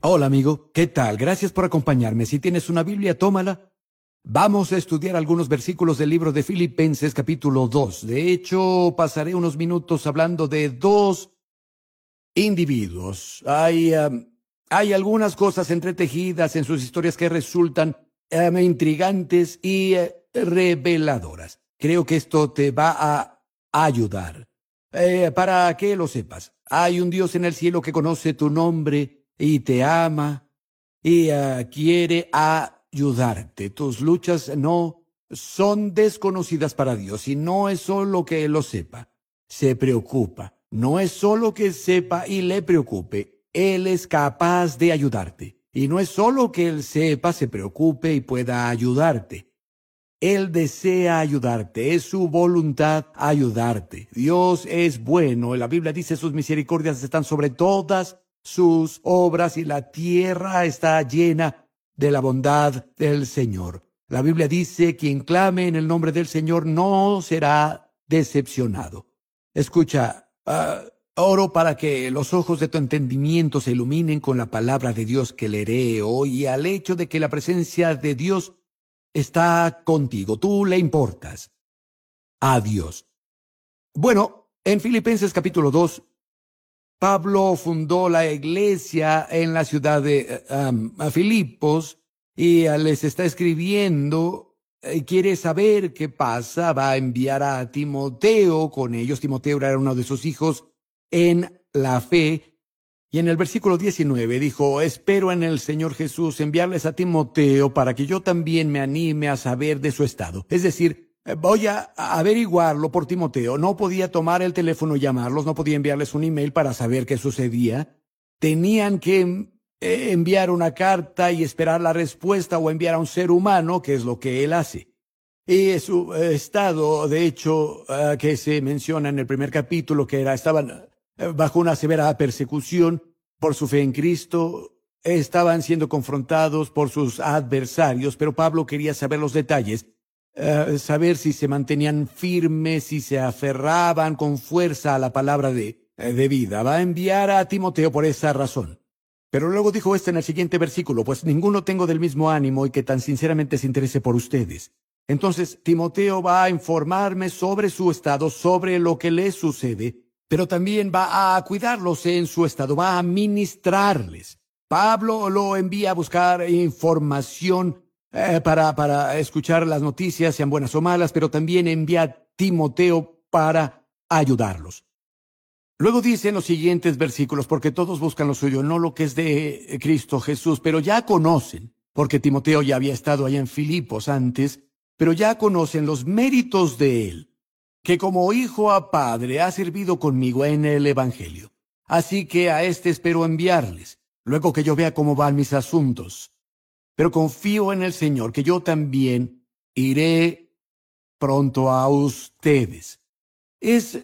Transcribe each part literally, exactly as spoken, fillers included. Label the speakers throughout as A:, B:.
A: Hola amigo, ¿qué tal? Gracias por acompañarme. Si tienes una Biblia, tómala. Vamos a estudiar algunos versículos del libro de Filipenses capítulo dos. De hecho, pasaré unos minutos hablando de dos individuos. Hay, um, hay algunas cosas entretejidas en sus historias que resultan um, intrigantes y uh, reveladoras. Creo que esto te va a ayudar. Eh, para que lo sepas, hay un Dios en el cielo que conoce tu nombre y te ama y uh, quiere ayudarte. Tus luchas no son desconocidas para Dios y no es solo que Él lo sepa, se preocupa. No es solo que sepa y le preocupe, Él es capaz de ayudarte. Y no es solo que Él sepa, se preocupe y pueda ayudarte. Él desea ayudarte, es su voluntad ayudarte. Dios es bueno, la Biblia dice sus misericordias están sobre todas sus obras y la tierra está llena de la bondad del Señor. La Biblia dice, quien clame en el nombre del Señor no será decepcionado. Escucha, uh, oro para que los ojos de tu entendimiento se iluminen con la palabra de Dios que leeré hoy y al hecho de que la presencia de Dios está contigo. Tú le importas a Dios. Bueno, en Filipenses capítulo dos, Pablo fundó la iglesia en la ciudad de um, Filipos y uh, les está escribiendo y quiere saber qué pasa. Va a enviar a Timoteo con ellos. Timoteo era uno de sus hijos en la fe. Y en el versículo diecinueve dijo, espero en el Señor Jesús enviarles a Timoteo para que yo también me anime a saber de su estado. Es decir, voy a averiguarlo por Timoteo. No podía tomar el teléfono y llamarlos, no podía enviarles un email para saber qué sucedía. Tenían que eh, enviar una carta y esperar la respuesta o enviar a un ser humano, que es lo que él hace. Y su eh, estado, de hecho, uh, que se menciona en el primer capítulo, que era, estaban bajo una severa persecución por su fe en Cristo, estaban siendo confrontados por sus adversarios, pero Pablo quería saber los detalles, uh, saber si se mantenían firmes, si se aferraban con fuerza a la palabra de, de vida. Va a enviar a Timoteo por esa razón. Pero luego dijo esto en el siguiente versículo, pues ninguno tengo del mismo ánimo y que tan sinceramente se interese por ustedes. Entonces Timoteo va a informarme sobre su estado, sobre lo que les sucede, pero también va a cuidarlos en su estado, va a ministrarles. Pablo lo envía a buscar información eh, para, para escuchar las noticias, sean buenas o malas, pero también envía a Timoteo para ayudarlos. Luego dice en los siguientes versículos, porque todos buscan lo suyo, no lo que es de Cristo Jesús, pero ya conocen, porque Timoteo ya había estado allá en Filipos antes, pero ya conocen los méritos de él, que como hijo a padre ha servido conmigo en el Evangelio. Así que a este espero enviarles, luego que yo vea cómo van mis asuntos. Pero confío en el Señor, que yo también iré pronto a ustedes. Es,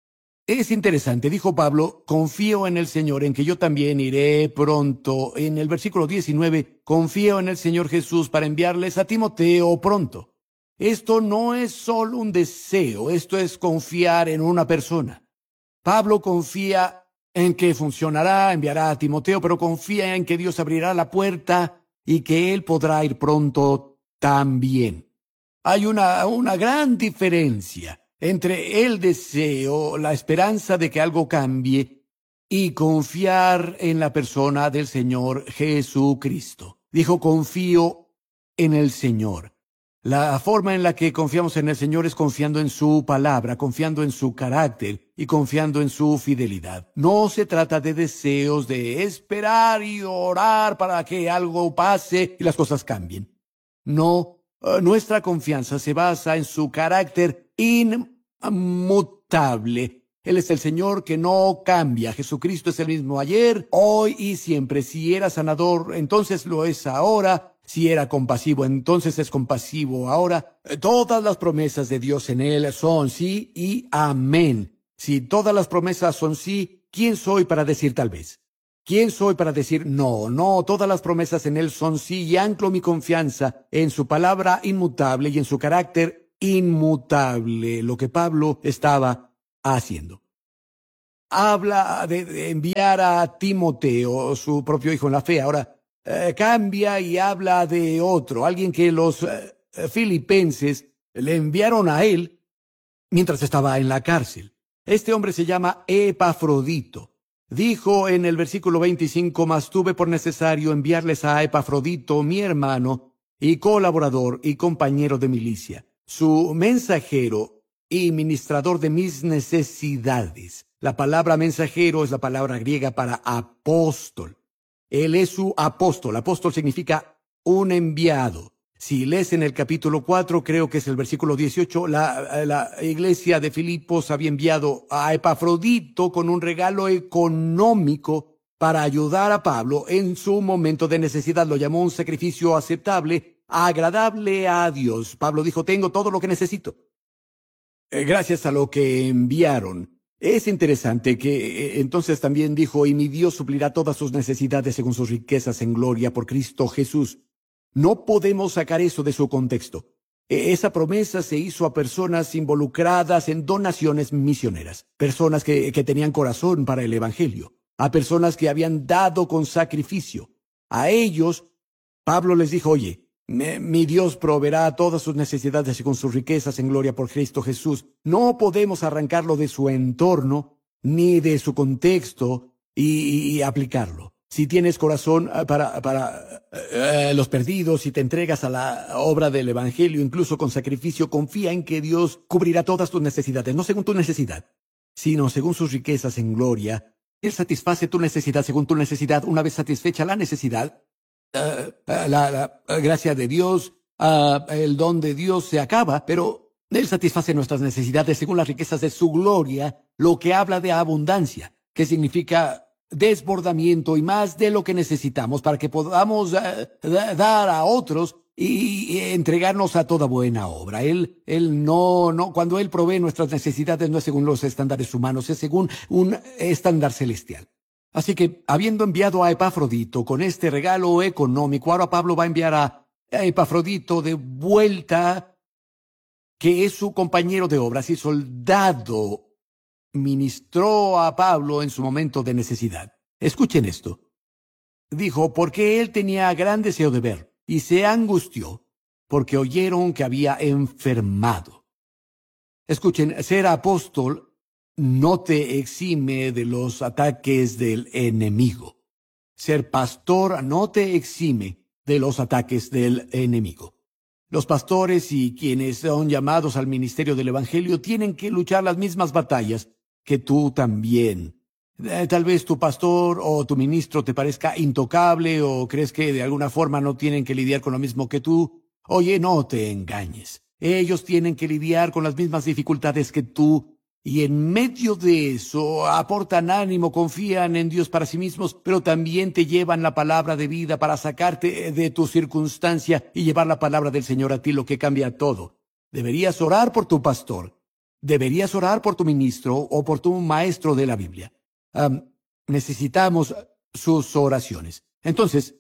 A: es interesante, dijo Pablo, confío en el Señor, en que yo también iré pronto. En el versículo diecinueve, confío en el Señor Jesús para enviarles a Timoteo pronto. Esto no es solo un deseo, esto es confiar en una persona. Pablo confía en que funcionará, enviará a Timoteo, pero confía en que Dios abrirá la puerta y que él podrá ir pronto también. Hay una, una gran diferencia entre el deseo, la esperanza de que algo cambie, y confiar en la persona del Señor Jesucristo. Dijo, confío en el Señor. La forma en la que confiamos en el Señor es confiando en su palabra, confiando en su carácter y confiando en su fidelidad. No se trata de deseos de esperar y orar para que algo pase y las cosas cambien. No, uh, nuestra confianza se basa en su carácter inmutable. Él es el Señor que no cambia. Jesucristo es el mismo ayer, hoy y siempre. Si era sanador, entonces lo es ahora. Si era compasivo, entonces es compasivo ahora. Todas las promesas de Dios en Él son sí y amén. Si todas las promesas son sí, ¿quién soy para decir tal vez? ¿Quién soy para decir no? No, todas las promesas en Él son sí y anclo mi confianza en su palabra inmutable y en su carácter inmutable, lo que Pablo estaba haciendo. habla de, de enviar a Timoteo, su propio hijo en la fe. Ahora eh, cambia y habla de otro, alguien que los eh, filipenses le enviaron a él mientras estaba en la cárcel. Este hombre se llama Epafrodito. Dijo en el versículo veinticinco, mas tuve por necesario enviarles a Epafrodito, mi hermano, y colaborador y compañero de milicia, su mensajero y ministrador de mis necesidades. La palabra mensajero es la palabra griega para apóstol. Él es su apóstol. Apóstol significa un enviado. Si lees en el capítulo cuatro, creo que es el versículo dieciocho, la, la iglesia de Filipos había enviado a Epafrodito con un regalo económico para ayudar a Pablo en su momento de necesidad. Lo llamó un sacrificio aceptable, agradable a Dios. Pablo dijo, tengo todo lo que necesito. Eh, gracias a lo que enviaron. Es interesante que eh, entonces también dijo, y mi Dios suplirá todas sus necesidades según sus riquezas en gloria por Cristo Jesús. No podemos sacar eso de su contexto. Esa promesa se hizo a personas involucradas en donaciones misioneras, personas que, que tenían corazón para el Evangelio, a personas que habían dado con sacrificio. A ellos, Pablo les dijo, oye, me, mi Dios proveerá todas sus necesidades según sus riquezas en gloria por Cristo Jesús. No podemos arrancarlo de su entorno ni de su contexto y, y aplicarlo. Si tienes corazón para, para eh, los perdidos y te entregas a la obra del Evangelio, incluso con sacrificio, confía en que Dios cubrirá todas tus necesidades, no según tu necesidad, sino según sus riquezas en gloria. Él satisface tu necesidad según tu necesidad. Una vez satisfecha la necesidad, uh, uh, la, la uh, gracia de Dios, uh, el don de Dios se acaba, pero Él satisface nuestras necesidades según las riquezas de su gloria, lo que habla de abundancia, que significa desbordamiento y más de lo que necesitamos para que podamos uh, dar a otros y, y entregarnos a toda buena obra. Él, él no, no, cuando Él provee nuestras necesidades no es según los estándares humanos, es según un estándar celestial. Así que, habiendo enviado a Epafrodito con este regalo económico, ahora Pablo va a enviar a, a Epafrodito de vuelta, que es su compañero de obras y soldado. Ministró a Pablo en su momento de necesidad. Escuchen esto. Dijo, porque él tenía gran deseo de ver, y se angustió, porque oyeron que había enfermado. Escuchen, ser apóstol no te exime de los ataques del enemigo. Ser pastor no te exime de los ataques del enemigo. Los pastores y quienes son llamados al ministerio del Evangelio tienen que luchar las mismas batallas que tú también. Eh, tal vez tu pastor o tu ministro te parezca intocable o crees que de alguna forma no tienen que lidiar con lo mismo que tú. Oye, no te engañes. Ellos tienen que lidiar con las mismas dificultades que tú y en medio de eso aportan ánimo, confían en Dios para sí mismos, pero también te llevan la palabra de vida para sacarte de tu circunstancia y llevar la palabra del Señor a ti, lo que cambia todo. Deberías orar por tu pastor. Deberías orar por tu ministro o por tu maestro de la Biblia. Um, necesitamos sus oraciones. Entonces,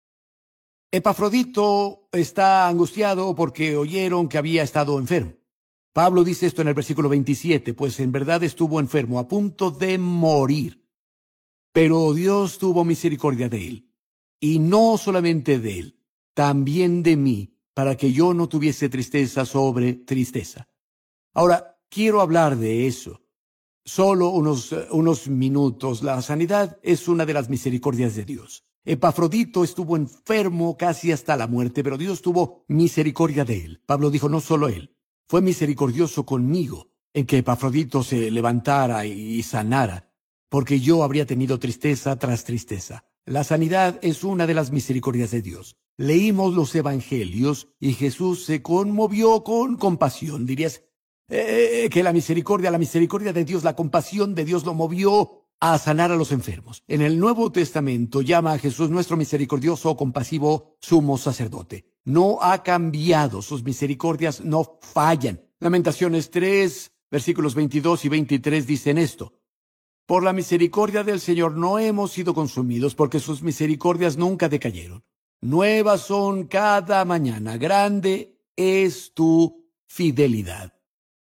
A: Epafrodito está angustiado porque oyeron que había estado enfermo. Pablo dice esto en el versículo veintisiete, pues en verdad estuvo enfermo, a punto de morir. Pero Dios tuvo misericordia de él. Y no solamente de él, también de mí, para que yo no tuviese tristeza sobre tristeza. Ahora, quiero hablar de eso. Solo unos, uh, unos minutos. La sanidad es una de las misericordias de Dios. Epafrodito estuvo enfermo casi hasta la muerte, pero Dios tuvo misericordia de él. Pablo dijo, no solo él, fue misericordioso conmigo en que Epafrodito se levantara y sanara, porque yo habría tenido tristeza tras tristeza. La sanidad es una de las misericordias de Dios. Leímos los evangelios y Jesús se conmovió con compasión. Dirías, Eh, que la misericordia, la misericordia de Dios, la compasión de Dios lo movió a sanar a los enfermos. En el Nuevo Testamento llama a Jesús nuestro misericordioso o compasivo sumo sacerdote. No ha cambiado, sus misericordias no fallan. Lamentaciones tres, versículos veintidós y veintitrés dicen esto. Por la misericordia del Señor no hemos sido consumidos, porque sus misericordias nunca decayeron. Nuevas son cada mañana, grande es tu fidelidad.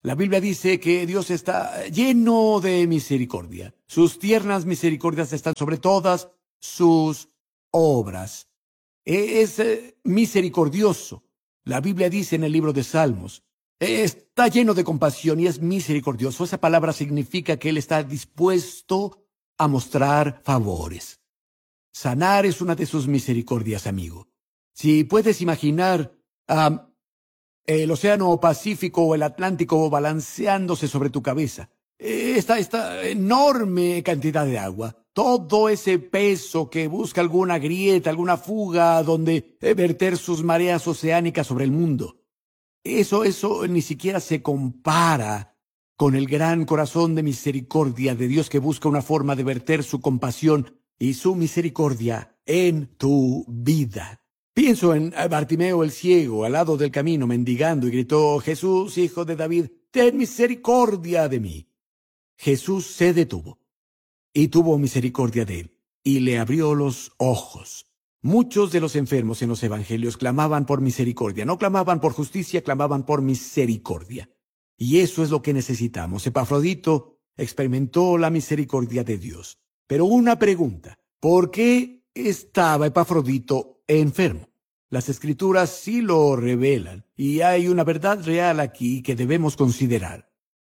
A: La Biblia dice que Dios está lleno de misericordia. Sus tiernas misericordias están sobre todas sus obras. Es eh, misericordioso. La Biblia dice en el libro de Salmos, eh, está lleno de compasión y es misericordioso. Esa palabra significa que Él está dispuesto a mostrar favores. Sanar es una de sus misericordias, amigo. Si puedes imaginar um, el océano Pacífico o el Atlántico balanceándose sobre tu cabeza, esta, esta enorme cantidad de agua, todo ese peso que busca alguna grieta, alguna fuga donde verter sus mareas oceánicas sobre el mundo, eso, eso ni siquiera se compara con el gran corazón de misericordia de Dios que busca una forma de verter su compasión y su misericordia en tu vida. Pienso en Bartimeo el ciego, al lado del camino, mendigando, y gritó, Jesús, hijo de David, ten misericordia de mí. Jesús se detuvo y tuvo misericordia de él, y le abrió los ojos. Muchos de los enfermos en los evangelios clamaban por misericordia, no clamaban por justicia, clamaban por misericordia. Y eso es lo que necesitamos. Epafrodito experimentó la misericordia de Dios. Pero una pregunta, ¿por qué estaba Epafrodito enfermo? Las Escrituras sí lo revelan, y hay una verdad real aquí que debemos considerar.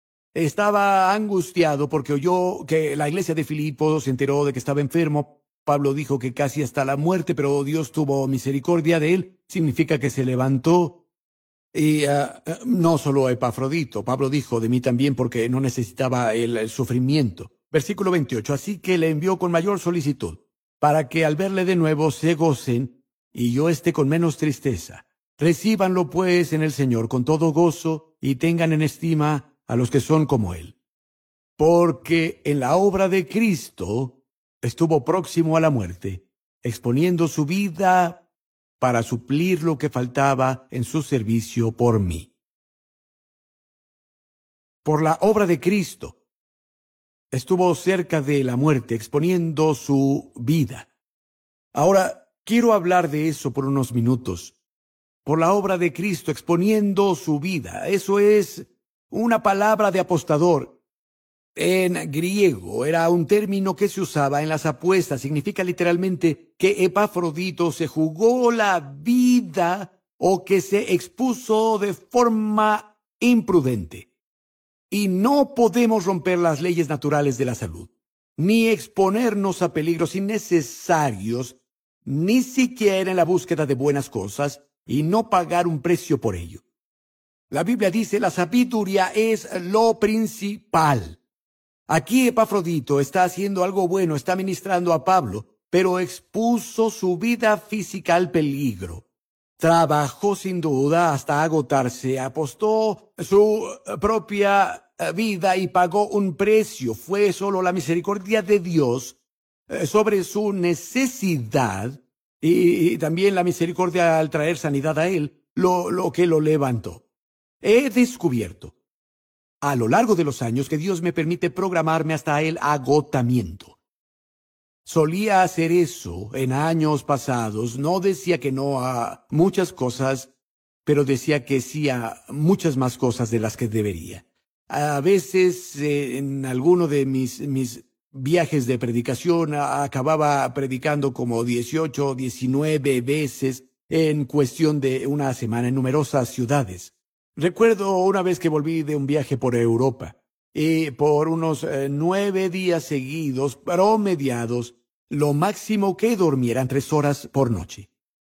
A: Estaba angustiado porque oyó que la iglesia de Filipo se enteró de que estaba enfermo. Pablo dijo que casi hasta la muerte, pero Dios tuvo misericordia de él. Significa que se levantó. Y uh, no solo a Epafrodito. Pablo dijo de mí también porque no necesitaba el, el sufrimiento. Versículo veintiocho. Así que le envió con mayor solicitud, para que al verle de nuevo se gocen y yo esté con menos tristeza. Recíbanlo pues en el Señor con todo gozo y tengan en estima a los que son como Él. Porque en la obra de Cristo estuvo próximo a la muerte, exponiendo su vida para suplir lo que faltaba en su servicio por mí. Por la obra de Cristo estuvo cerca de la muerte, exponiendo su vida. Ahora, quiero hablar de eso por unos minutos. Por la obra de Cristo, exponiendo su vida. Eso es una palabra de apostador. En griego era un término que se usaba en las apuestas. Significa literalmente que Epafrodito se jugó la vida o que se expuso de forma imprudente. Y no podemos romper las leyes naturales de la salud, ni exponernos a peligros innecesarios, ni siquiera en la búsqueda de buenas cosas, y no pagar un precio por ello. La Biblia dice, la sabiduría es lo principal. Aquí Epafrodito está haciendo algo bueno, está ministrando a Pablo, pero expuso su vida física al peligro. Trabajó sin duda hasta agotarse, apostó su propia vida y pagó un precio. Fue solo la misericordia de Dios sobre su necesidad y también la misericordia al traer sanidad a él, lo, lo que lo levantó. He descubierto a lo largo de los años que Dios me permite programarme hasta el agotamiento. Solía hacer eso en años pasados. No decía que no a muchas cosas, pero decía que sí a muchas más cosas de las que debería. A veces eh, en alguno de mis, mis viajes de predicación a, acababa predicando como dieciocho o diecinueve veces en cuestión de una semana en numerosas ciudades. Recuerdo una vez que volví de un viaje por Europa y por unos eh, nueve días seguidos, promediados, lo máximo que dormí eran tres horas por noche.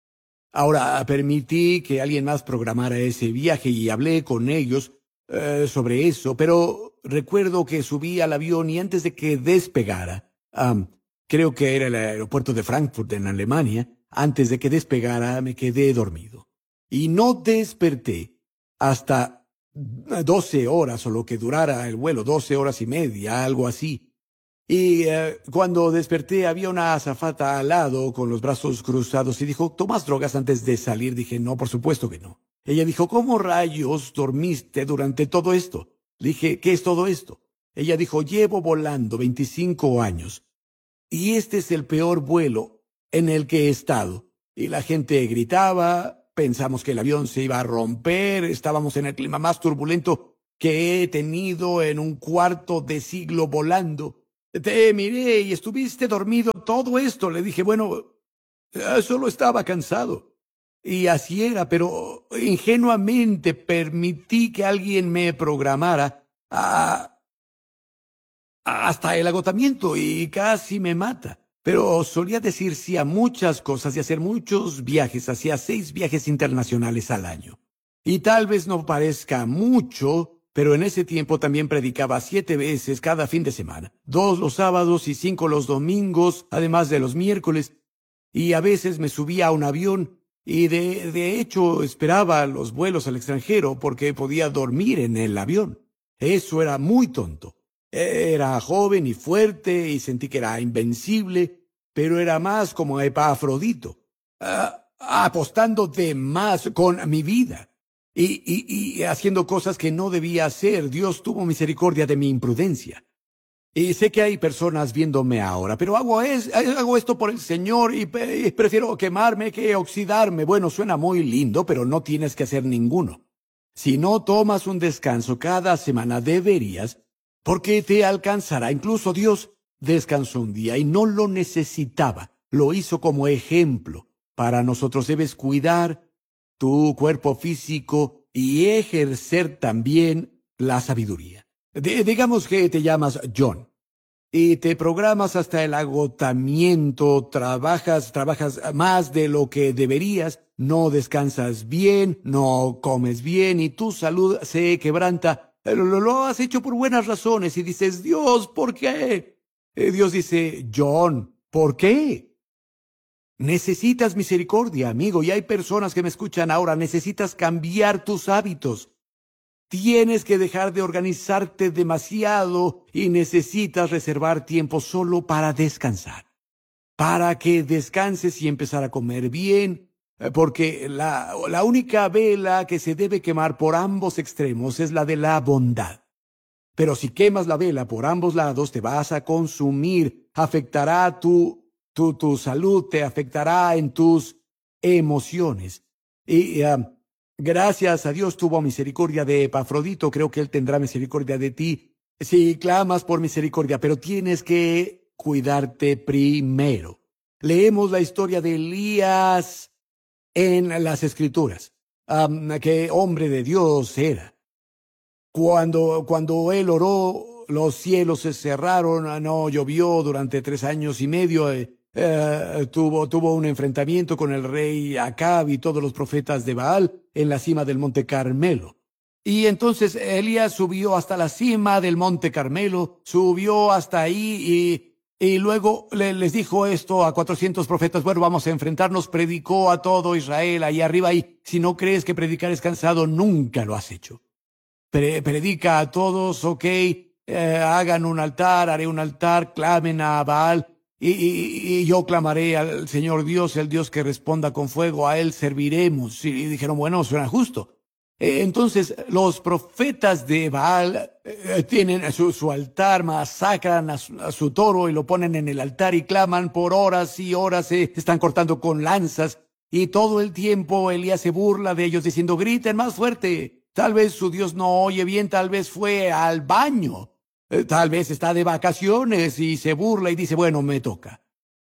A: Ahora, permití que alguien más programara ese viaje y hablé con ellos eh, sobre eso, pero recuerdo que subí al avión y antes de que despegara, um, creo que era el aeropuerto de Frankfurt en Alemania, antes de que despegara me quedé dormido. Y no desperté hasta doce horas o lo que durara el vuelo, doce horas y media, algo así. Y eh, cuando desperté había una azafata al lado con los brazos cruzados y dijo, ¿tomas drogas antes de salir? Dije, no, por supuesto que no. Ella dijo, ¿cómo rayos dormiste durante todo esto? Dije, ¿qué es todo esto? Ella dijo, llevo volando veinticinco años y este es el peor vuelo en el que he estado. Y la gente gritaba, pensamos que el avión se iba a romper, estábamos en el clima más turbulento que he tenido en un cuarto de siglo volando. Te miré y estuviste dormido todo esto. Le dije, bueno, eh, solo estaba cansado. Y así era, pero ingenuamente permití que alguien me programara a, hasta el agotamiento y casi me mata. Pero solía decir sí a muchas cosas y hacer muchos viajes, hacía seis viajes internacionales al año. Y tal vez no parezca mucho, pero en ese tiempo también predicaba siete veces cada fin de semana, dos los sábados y cinco los domingos, además de los miércoles. Y a veces me subía a un avión y de, de hecho esperaba los vuelos al extranjero porque podía dormir en el avión. Eso era muy tonto. Era joven y fuerte y sentí que era invencible, pero era más como Epafrodito, uh, apostando de más con mi vida y, y, y haciendo cosas que no debía hacer. Dios tuvo misericordia de mi imprudencia. Y sé que hay personas viéndome ahora, pero hago, es, hago esto por el Señor y, y prefiero quemarme que oxidarme. Bueno, suena muy lindo, pero no tienes que hacer ninguno. Si no tomas un descanso cada semana, deberías, porque te alcanzará. Incluso Dios descansó un día y no lo necesitaba. Lo hizo como ejemplo. Para nosotros debes cuidar tu cuerpo físico y ejercer también la sabiduría. De, digamos que te llamas John y te programas hasta el agotamiento, trabajas, trabajas más de lo que deberías, no descansas bien, no comes bien y tu salud se quebranta. Lo, lo, lo has hecho por buenas razones y dices, Dios, ¿por qué? Eh, Dios dice, John, ¿por qué? Necesitas misericordia, amigo, y hay personas que me escuchan ahora, necesitas cambiar tus hábitos. Tienes que dejar de organizarte demasiado y necesitas reservar tiempo solo para descansar. Para que descanses y empezar a comer bien, porque la, la única vela que se debe quemar por ambos extremos es la de la bondad. Pero si quemas la vela por ambos lados, te vas a consumir, afectará tu, tu, tu salud, te afectará en tus emociones. Y uh, gracias a Dios tuvo misericordia de Epafrodito, creo que Él tendrá misericordia de ti si clamas por misericordia, pero tienes que cuidarte primero. Leemos la historia de Elías en las Escrituras. Um, qué hombre de Dios era. Cuando, cuando él oró, los cielos se cerraron, no llovió durante tres años y medio. Eh, eh, tuvo, tuvo un enfrentamiento con el rey Acab y todos los profetas de Baal en la cima del Monte Carmelo. Y entonces Elías subió hasta la cima del Monte Carmelo, subió hasta ahí y... Y luego le, les dijo esto a cuatrocientos profetas, bueno, vamos a enfrentarnos, predicó a todo Israel ahí arriba y si no crees que predicar es cansado, nunca lo has hecho. Pre predica a todos, ok, eh, hagan un altar, haré un altar, clamen a Baal y, y, y yo clamaré al Señor Dios, el Dios que responda con fuego, a Él serviremos. Y dijeron, bueno, suena justo. Entonces los profetas de Baal eh, tienen su, su altar, masacran a su, a su toro y lo ponen en el altar y claman por horas y horas, se eh, están cortando con lanzas y todo el tiempo Elías se burla de ellos diciendo, griten más fuerte. Tal vez su Dios no oye bien, tal vez fue al baño, eh, tal vez está de vacaciones y se burla y dice, bueno, me toca.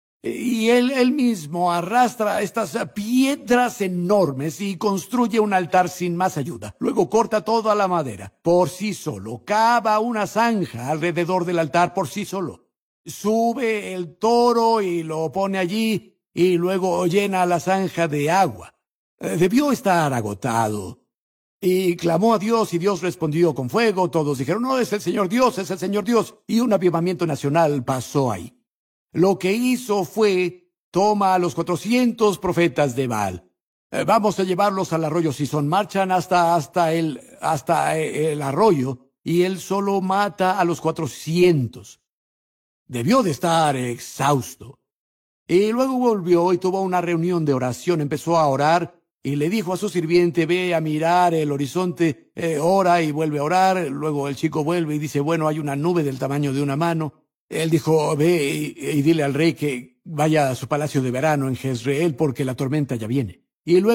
A: Y él, él mismo arrastra estas piedras enormes y construye un altar sin más ayuda. Luego corta toda la madera por sí solo, cava una zanja alrededor del altar por sí solo. Sube el toro y lo pone allí y luego llena la zanja de agua. Debió estar agotado. Y clamó a Dios y Dios respondió con fuego. Todos dijeron, no, es el Señor Dios, es el Señor Dios. Y un avivamiento nacional pasó ahí. Lo que hizo fue, toma a los cuatrocientos profetas de Baal. Eh, vamos a llevarlos al arroyo Sison. Marchan hasta, hasta, el, hasta el arroyo y él solo mata a los cuatrocientos. Debió de estar exhausto. Y luego volvió y tuvo una reunión de oración. Empezó a orar y le dijo a su sirviente, ve a mirar el horizonte, eh, ora y vuelve a orar. Luego el chico vuelve y dice, bueno, hay una nube del tamaño de una mano. Él dijo, ve y, y dile al rey que vaya a su palacio de verano en Jezreel porque la tormenta ya viene. Y luego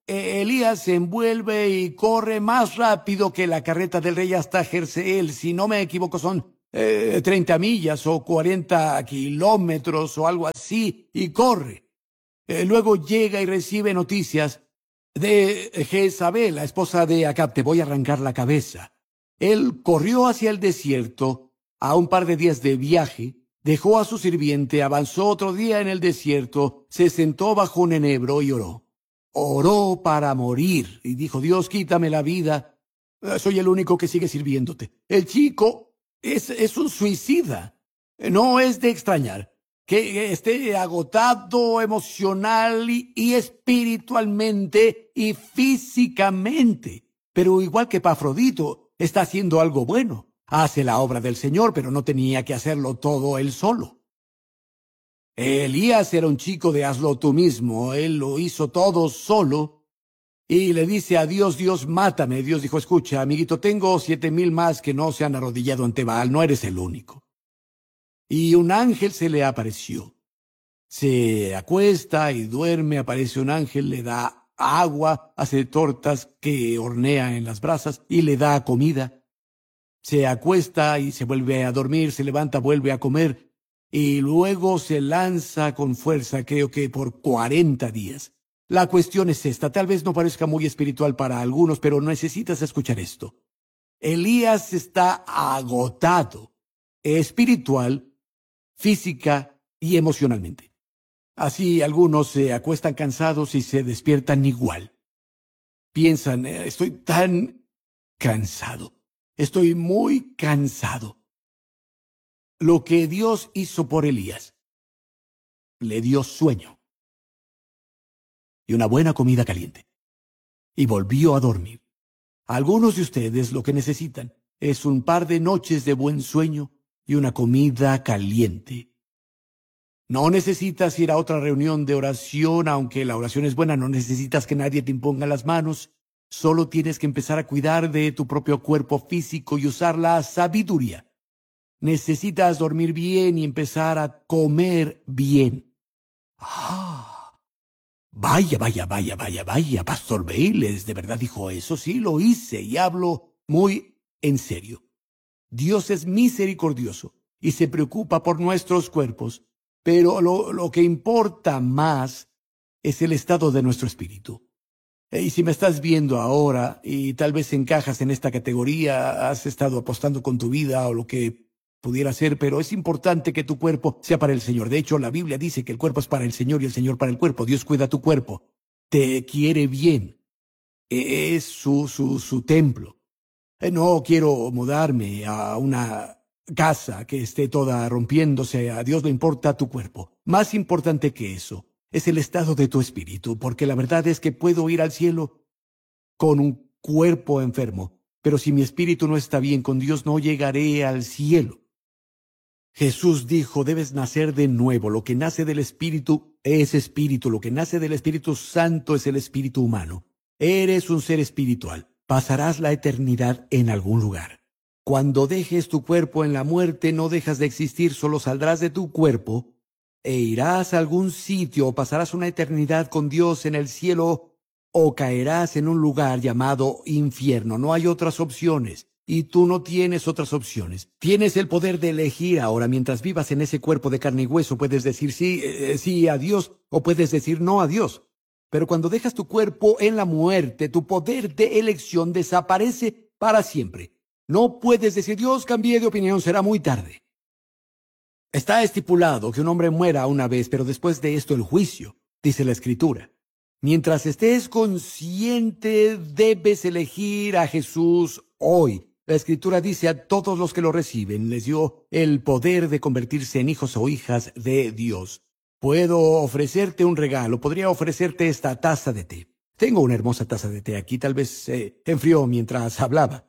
A: eh, Elías se envuelve y corre más rápido que la carreta del rey hasta Jezreel. Si no me equivoco, son eh, treinta millas o cuarenta kilómetros o algo así, y corre. Eh, luego llega y recibe noticias de Jezabel, la esposa de Acab. Te voy a arrancar la cabeza. Él corrió hacia el desierto a un par de días de viaje, dejó a su sirviente, avanzó otro día en el desierto, se sentó bajo un enebro y oró. Oró para morir y dijo: Dios, quítame la vida. Soy el único que sigue sirviéndote. El chico es, es un suicida. No es de extrañar que esté agotado emocional y, y espiritualmente y físicamente. Pero igual que Epafrodito, está haciendo algo bueno. Hace la obra del Señor, pero no tenía que hacerlo todo él solo. Elías era un chico de hazlo tú mismo. Él lo hizo todo solo y le dice a Dios: Dios, mátame. Dios dijo: escucha, amiguito, tengo siete mil más que no se han arrodillado ante Baal. No eres el único. Y un ángel se le apareció. Se acuesta y duerme, aparece un ángel, le da agua, hace tortas que hornea en las brasas y le da comida. Se acuesta y se vuelve a dormir, se levanta, vuelve a comer y luego se lanza con fuerza, creo que por cuarenta días. La cuestión es esta, tal vez no parezca muy espiritual para algunos, pero necesitas escuchar esto. Elías está agotado, espiritual, física y emocionalmente. Así algunos se acuestan cansados y se despiertan igual. Piensan: estoy tan cansado, estoy muy cansado. Lo que Dios hizo por Elías, le dio sueño y una buena comida caliente, y volvió a dormir. Algunos de ustedes lo que necesitan es un par de noches de buen sueño y una comida caliente. No necesitas ir a otra reunión de oración, aunque la oración es buena. No necesitas que nadie te imponga las manos. Solo tienes que empezar a cuidar de tu propio cuerpo físico y usar la sabiduría. Necesitas dormir bien y empezar a comer bien. Ah, vaya, vaya, vaya, vaya, vaya, Pastor Bayless, ¿de verdad dijo eso? Sí, lo hice y hablo muy en serio. Dios es misericordioso y se preocupa por nuestros cuerpos, pero lo, lo que importa más es el estado de nuestro espíritu. Y si me estás viendo ahora y tal vez encajas en esta categoría, has estado apostando con tu vida o lo que pudiera ser, pero es importante que tu cuerpo sea para el Señor. De hecho, la Biblia dice que el cuerpo es para el Señor y el Señor para el cuerpo. Dios cuida tu cuerpo, te quiere bien, es su, su, su templo. No quiero mudarme a una casa que esté toda rompiéndose. A Dios le importa tu cuerpo. Más importante que eso es el estado de tu espíritu, porque la verdad es que puedo ir al cielo con un cuerpo enfermo, pero si mi espíritu no está bien con Dios, no llegaré al cielo. Jesús dijo: debes nacer de nuevo. Lo que nace del espíritu es espíritu. Lo que nace del Espíritu Santo es el espíritu humano. Eres un ser espiritual. Pasarás la eternidad en algún lugar. Cuando dejes tu cuerpo en la muerte, no dejas de existir, solo saldrás de tu cuerpo e irás a algún sitio, o pasarás una eternidad con Dios en el cielo, o caerás en un lugar llamado infierno. No hay otras opciones, y tú no tienes otras opciones. Tienes el poder de elegir ahora. Mientras vivas en ese cuerpo de carne y hueso, puedes decir sí, eh, sí a Dios, o puedes decir no a Dios. Pero cuando dejas tu cuerpo en la muerte, tu poder de elección desaparece para siempre. No puedes decir: Dios, cambié de opinión, será muy tarde. Está estipulado que un hombre muera una vez, pero después de esto el juicio, dice la Escritura. Mientras estés consciente, debes elegir a Jesús hoy. La Escritura dice: a todos los que lo reciben les dio el poder de convertirse en hijos o hijas de Dios. Puedo ofrecerte un regalo, podría ofrecerte esta taza de té. Tengo una hermosa taza de té aquí, tal vez se eh, enfrió mientras hablaba.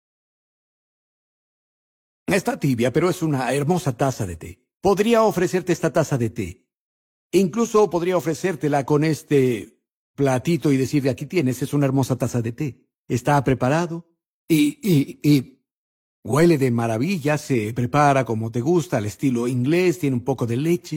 A: Está tibia, pero es una hermosa taza de té. Podría ofrecerte esta taza de té. Incluso podría ofrecértela con este platito y decirle: aquí tienes, es una hermosa taza de té. Está preparado y, y, y huele de maravilla, se prepara como te gusta, al estilo inglés, tiene un poco de leche.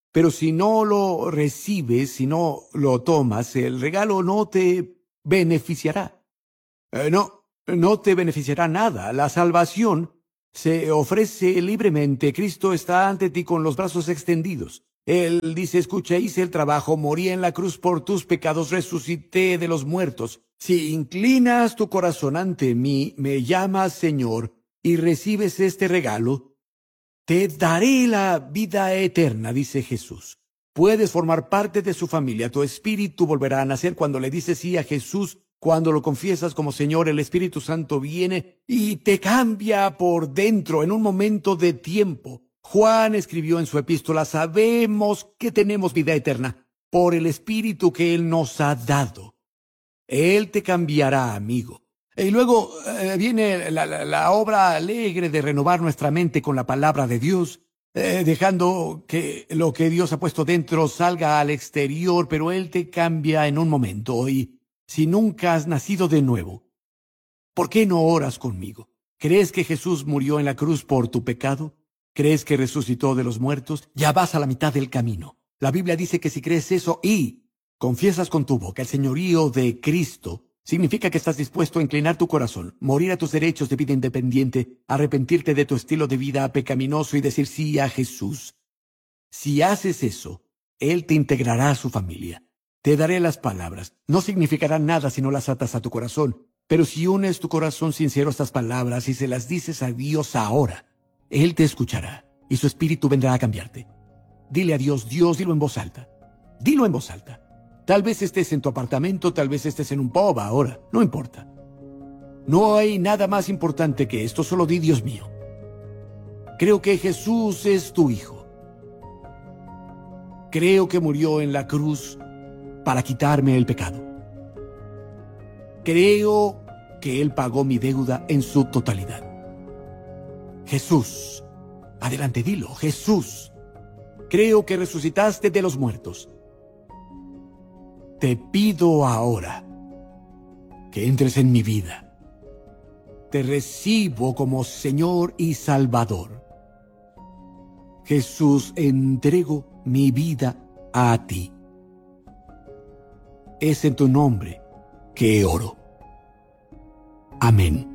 A: Pero si no lo recibes, si no lo tomas, el regalo no te beneficiará. Eh, no, no te beneficiará nada. La salvación se ofrece libremente. Cristo está ante ti con los brazos extendidos. Él dice, escucha, hice el trabajo, morí en la cruz por tus pecados, resucité de los muertos. Si inclinas tu corazón ante mí, me llamas Señor, y recibes este regalo, te daré la vida eterna, dice Jesús. Puedes formar parte de su familia. Tu espíritu volverá a nacer cuando le dices sí a Jesús. Cuando lo confiesas como Señor, el Espíritu Santo viene y te cambia por dentro en un momento de tiempo. Juan escribió en su epístola, sabemos que tenemos vida eterna por el Espíritu que Él nos ha dado. Él te cambiará, amigo. Y luego eh, viene la, la, la obra alegre de renovar nuestra mente con la palabra de Dios, eh, dejando que lo que Dios ha puesto dentro salga al exterior, pero Él te cambia en un momento. Y si nunca has nacido de nuevo, ¿por qué no oras conmigo? ¿Crees que Jesús murió en la cruz por tu pecado? ¿Crees que resucitó de los muertos? Ya vas a la mitad del camino. La Biblia dice que si crees eso y confiesas con tu boca el señorío de Cristo, significa que estás dispuesto a inclinar tu corazón, morir a tus derechos de vida independiente, arrepentirte de tu estilo de vida pecaminoso y decir sí a Jesús. Si haces eso, Él te integrará a su familia. Te daré las palabras. No significarán nada si no las atas a tu corazón. Pero si unes tu corazón sincero a estas palabras y se las dices a Dios ahora, Él te escuchará y su espíritu vendrá a cambiarte. Dile a Dios, Dios, dilo en voz alta. Dilo en voz alta. Tal vez estés en tu apartamento, tal vez estés en un pub ahora. No importa. No hay nada más importante que esto. Solo di, Dios mío, creo que Jesús es tu Hijo. Creo que murió en la cruz para quitarme el pecado. Creo que Él pagó mi deuda en su totalidad. Jesús, adelante, dilo, Jesús, creo que resucitaste de los muertos. Te pido ahora que entres en mi vida. Te recibo como Señor y Salvador. Jesús, entrego mi vida a ti. Es en tu nombre que oro. Amén.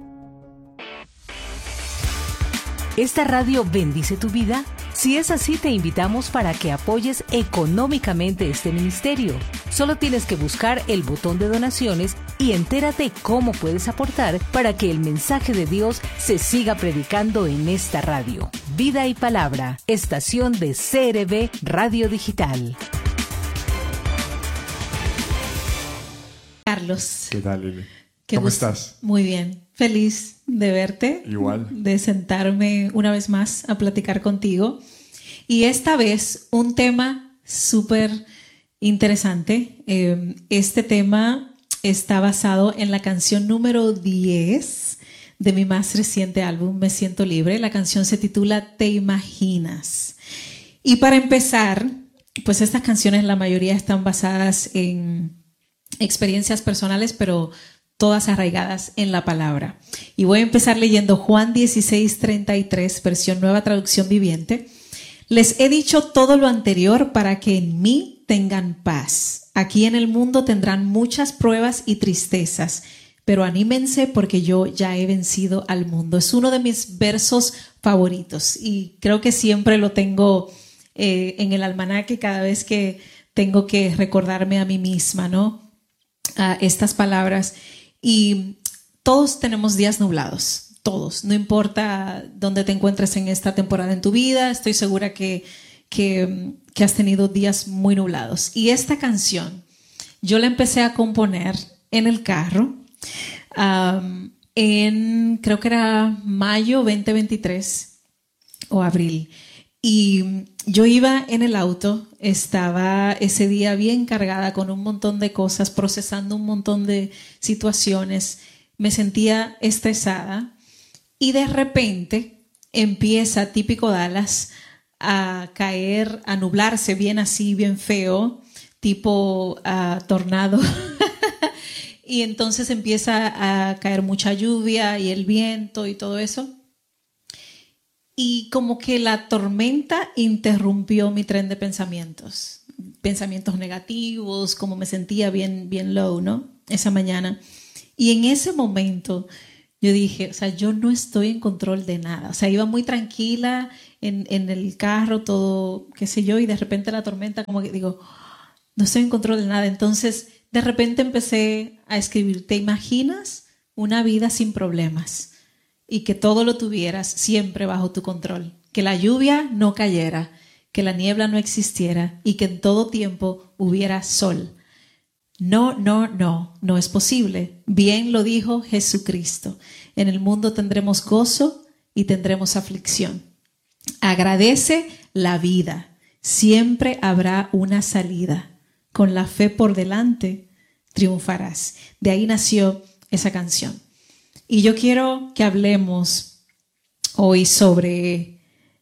B: ¿Esta radio bendice tu vida? Si es así, te invitamos para que apoyes económicamente este ministerio. Solo tienes que buscar el botón de donaciones y entérate cómo puedes aportar para que el mensaje de Dios se siga predicando en esta radio. Vida y Palabra, estación de C R B Radio Digital.
C: Carlos.
D: ¿Qué tal, Lili?
C: Qué
D: ¿Cómo
C: gusto.
D: estás?
C: Muy bien. Feliz de verte.
D: Igual.
C: De sentarme una vez más a platicar contigo. Y esta vez un tema súper interesante. Eh, este tema está basado en la canción número diez de mi más reciente álbum, Me Siento Libre. La canción se titula Te Imaginas. Y para empezar, pues estas canciones la mayoría están basadas en experiencias personales, pero todas arraigadas en la palabra. Y voy a empezar leyendo Juan dieciséis, treinta y tres, versión Nueva Traducción Viviente. Les he dicho todo lo anterior para que en mí tengan paz. Aquí en el mundo tendrán muchas pruebas y tristezas, pero anímense porque yo ya he vencido al mundo. Es uno de mis versos favoritos y creo que siempre lo tengo eh, en el almanaque cada vez que tengo que recordarme a mí misma, ¿no? Uh, estas palabras. Y todos tenemos días nublados, todos, no importa dónde te encuentres en esta temporada en tu vida, estoy segura que, que, que has tenido días muy nublados. Y esta canción yo la empecé a componer en el carro um, en, creo que era mayo veinte veintitrés o abril. Y yo iba en el auto, estaba ese día bien cargada con un montón de cosas, procesando un montón de situaciones, me sentía estresada y de repente empieza, típico Dallas, a caer, a nublarse bien así, bien feo, tipo uh, tornado. Y entonces empieza a caer mucha lluvia y el viento y todo eso. y como que la tormenta interrumpió mi tren de pensamientos. Pensamientos negativos, como me sentía bien, bien low, ¿no? Esa mañana. Y en ese momento yo dije, o sea, yo no estoy en control de nada. O sea, iba muy tranquila en, en el carro, todo, qué sé yo, y de repente la tormenta, como que digo, no estoy en control de nada. Entonces, de repente empecé a escribir, ¿te imaginas una vida sin problemas? Y que todo lo tuvieras siempre bajo tu control. Que la lluvia no cayera, que la niebla no existiera y que en todo tiempo hubiera sol. No, no, no, no es posible. Bien lo dijo Jesucristo. En el mundo tendremos gozo y tendremos aflicción. Agradece la vida. Siempre habrá una salida. Con la fe por delante, triunfarás. De ahí nació esa canción. Y yo quiero que hablemos hoy sobre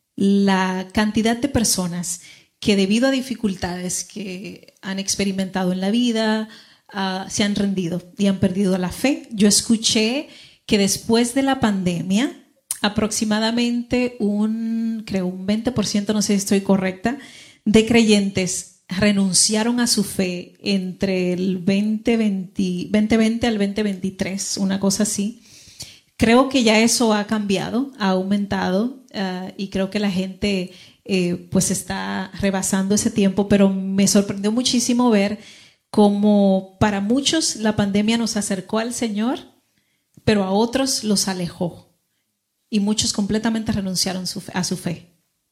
C: la cantidad de personas que debido a dificultades que han experimentado en la vida, uh, se han rendido y han perdido la fe. Yo escuché que después de la pandemia, aproximadamente un, creo un veinte por ciento, no sé si estoy correcta, de creyentes renunciaron a su fe entre el veinte veinte al veinte veintitrés, una cosa así. Creo que ya eso ha cambiado, ha aumentado uh, y creo que la gente eh, pues está rebasando ese tiempo, pero me sorprendió muchísimo ver cómo para muchos la pandemia nos acercó al Señor, pero a otros los alejó y muchos completamente renunciaron su, a su fe.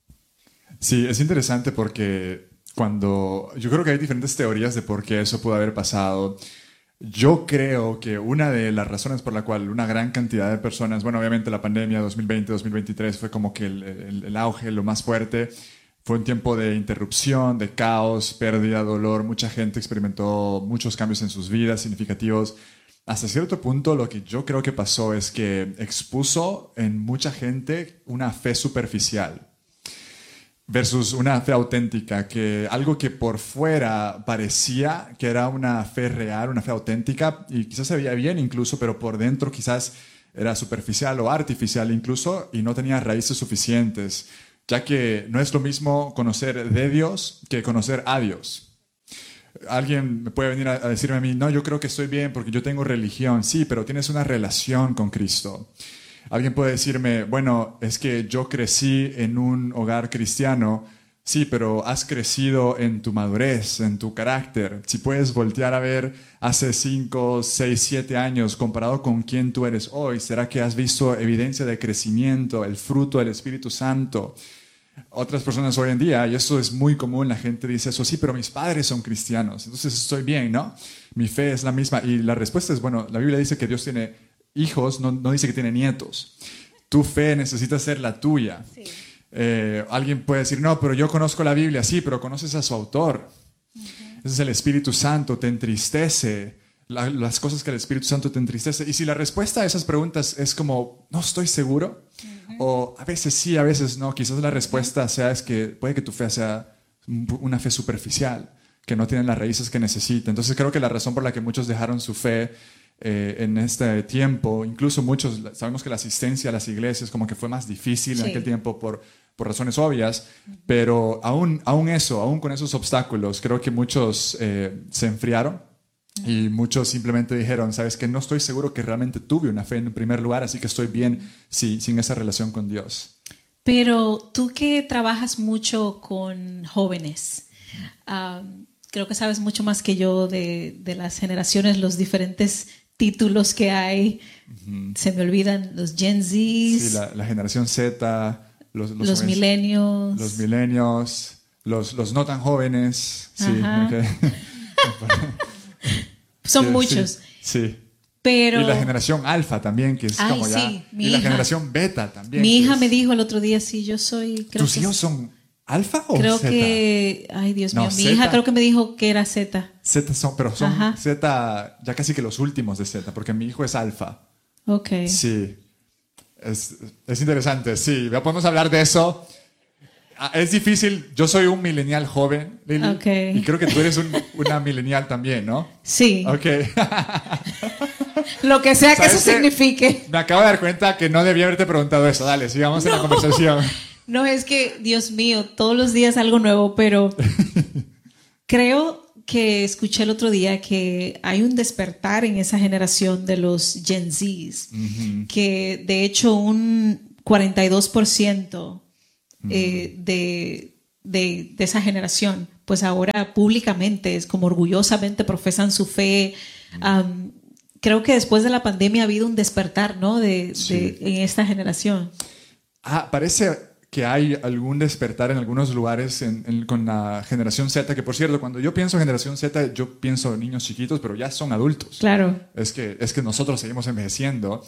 D: Sí, es interesante porque cuando yo creo que hay diferentes teorías de por qué eso pudo haber pasado. Yo creo que una de las razones por la cual una gran cantidad de personas, bueno, obviamente la pandemia dos mil veinte dos mil veintitrés fue como que el, el, el auge, lo más fuerte, fue un tiempo de interrupción, de caos, pérdida, dolor, mucha gente experimentó muchos cambios en sus vidas significativos. Hasta cierto punto lo que yo creo que pasó es que expuso en mucha gente una fe superficial versus una fe auténtica, que algo que por fuera parecía que era una fe real, una fe auténtica, y quizás se veía bien incluso, pero por dentro quizás era superficial o artificial incluso, y no tenía raíces suficientes, ya que no es lo mismo conocer de Dios que conocer a Dios. Alguien me puede venir a decirme a mí, no, yo creo que estoy bien porque yo tengo religión. Sí, pero tienes una relación con Cristo. Alguien puede decirme, bueno, es que yo crecí en un hogar cristiano. Sí, pero has crecido en tu madurez, en tu carácter. Si puedes voltear a ver hace cinco, seis, siete años comparado con quién tú eres hoy, ¿será que has visto evidencia de crecimiento, el fruto del Espíritu Santo? Otras personas hoy en día, y eso es muy común, la gente dice eso, sí, pero mis padres son cristianos, entonces estoy bien, ¿no? Mi fe es la misma. Y la respuesta es, bueno, la Biblia dice que Dios tiene hijos, no, no dice que tiene nietos. Tu fe necesita ser la tuya. Sí. Eh, alguien puede decir, no, pero yo conozco la Biblia. Sí, pero conoces a su autor. Uh-huh. Ese es el Espíritu Santo, te entristece. La, las cosas que el Espíritu Santo te entristece. Y si la respuesta a esas preguntas es como, no estoy seguro, uh-huh. o a veces sí, a veces no, quizás la respuesta sea es que puede que tu fe sea una fe superficial, que no tiene las raíces que necesita. Entonces creo que la razón por la que muchos dejaron su fe Eh, en este tiempo, incluso muchos, sabemos que la asistencia a las iglesias como que fue más difícil sí. en aquel tiempo por, por razones obvias, pero aún, aún eso, aún con esos obstáculos, creo que muchos eh, se enfriaron y muchos simplemente dijeron, sabes que no estoy seguro que realmente tuve una fe en primer lugar, así que estoy bien si, sin esa relación con Dios.
C: Pero tú que trabajas mucho con jóvenes, um, creo que sabes mucho más que yo de, de las generaciones, los diferentes títulos que hay, uh-huh. se me olvidan los Gen Zs.
D: Sí, la, la generación Z, los, los,
C: los millennials.
D: Los millennials, los, los no tan jóvenes. Sí, okay.
C: Son
D: sí,
C: muchos.
D: Sí, sí.
C: Pero...
D: Y la generación alfa también, que es
C: Ay,
D: como ya...
C: Sí,
D: y la generación beta también.
C: Mi hija
D: es...
C: me dijo el otro día, sí, yo soy... Creo
D: ¿Tus
C: que
D: hijos
C: es...
D: son alfa o
C: creo
D: Z?
C: Creo que... Ay, Dios
D: no,
C: mío, mi
D: Z...
C: hija creo que me dijo que era Z.
D: Z son, pero son
C: Ajá.
D: Z ya casi que los últimos de Z, porque mi hijo es alfa.
C: Ok.
D: Sí. Es, es interesante, sí. Ya podemos hablar de eso. Es difícil. Yo soy un millennial joven, Lili.
C: Okay.
D: Y creo que tú eres un, una millennial también, ¿no?
C: Sí.
D: Ok.
C: Lo que sea que eso
D: ¿Sabes qué?
C: signifique.
D: Me acabo de dar cuenta que no debía haberte preguntado eso. Dale, sigamos en la conversación.
C: No, es que, Dios mío, todos los días algo nuevo, pero creo que escuché el otro día que hay un despertar en esa generación de los Gen Zs, uh-huh. que de hecho un cuarenta y dos por ciento eh, uh-huh. de, de, de esa generación, pues ahora públicamente, es como orgullosamente profesan su fe. Uh-huh. Um, creo que después de la pandemia ha habido un despertar, ¿no? De, sí. de, en esta generación.
D: Ah, parece que hay algún despertar en algunos lugares en, en, con la generación Z, que por cierto, cuando yo pienso generación Z, yo pienso niños chiquitos, pero ya son adultos.
C: Claro.
D: Es que, es que nosotros seguimos envejeciendo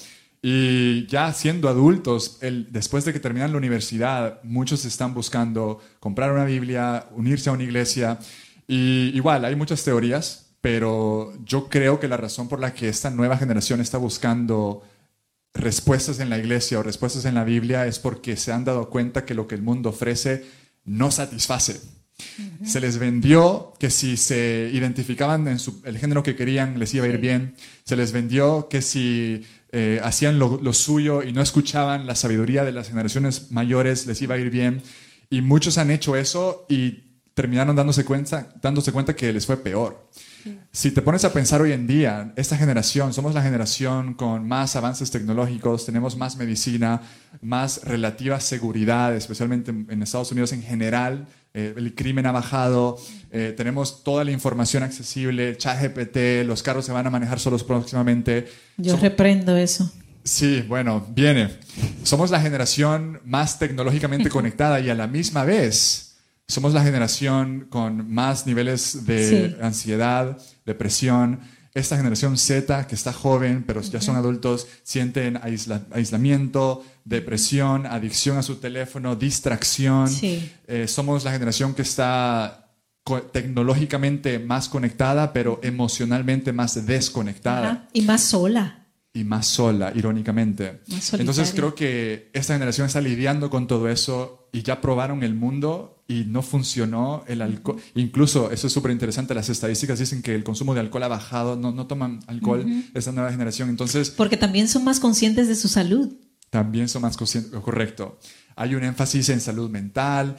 D: y ya siendo adultos, el, después de que terminan la universidad, muchos están buscando comprar una Biblia, unirse a una iglesia y igual hay muchas teorías, pero yo creo que la razón por la que esta nueva generación está buscando respuestas en la iglesia o respuestas en la Biblia es porque se han dado cuenta que lo que el mundo ofrece no satisface. Uh-huh. Se les vendió que si se identificaban en su, el género que querían les iba a ir bien. Se les vendió que si eh, hacían lo, lo suyo y no escuchaban la sabiduría de las generaciones mayores les iba a ir bien. Y muchos han hecho eso y terminaron dándose cuenta, dándose cuenta que les fue peor. Si te pones a pensar hoy en día, esta generación, somos la generación con más avances tecnológicos, tenemos más medicina, más relativa seguridad, especialmente en Estados Unidos en general, eh, el crimen ha bajado, eh, tenemos toda la información accesible, ChatGPT, los carros se van a manejar solos próximamente.
C: Yo
D: Som-
C: reprendo eso.
D: Sí, bueno, viene. Somos la generación más tecnológicamente conectada y a la misma vez somos la generación con más niveles de sí. ansiedad, depresión. Esta generación Z, que está joven, pero ya son adultos, sienten aisla- aislamiento, depresión, adicción a su teléfono, distracción. Sí. Eh, somos la generación que está co- tecnológicamente más conectada, pero emocionalmente más desconectada.
C: Ajá. Y más sola.
D: Y más sola, irónicamente.
C: Más
D: Entonces creo que esta generación está lidiando con todo eso y ya probaron el mundo y no funcionó el alcohol. Uh-huh. Incluso, eso es súper interesante, las estadísticas dicen que el consumo de alcohol ha bajado, no, no toman alcohol uh-huh. esta nueva generación. Entonces,
C: porque también son más conscientes de su salud.
D: También son más conscientes, correcto. Hay un énfasis en salud mental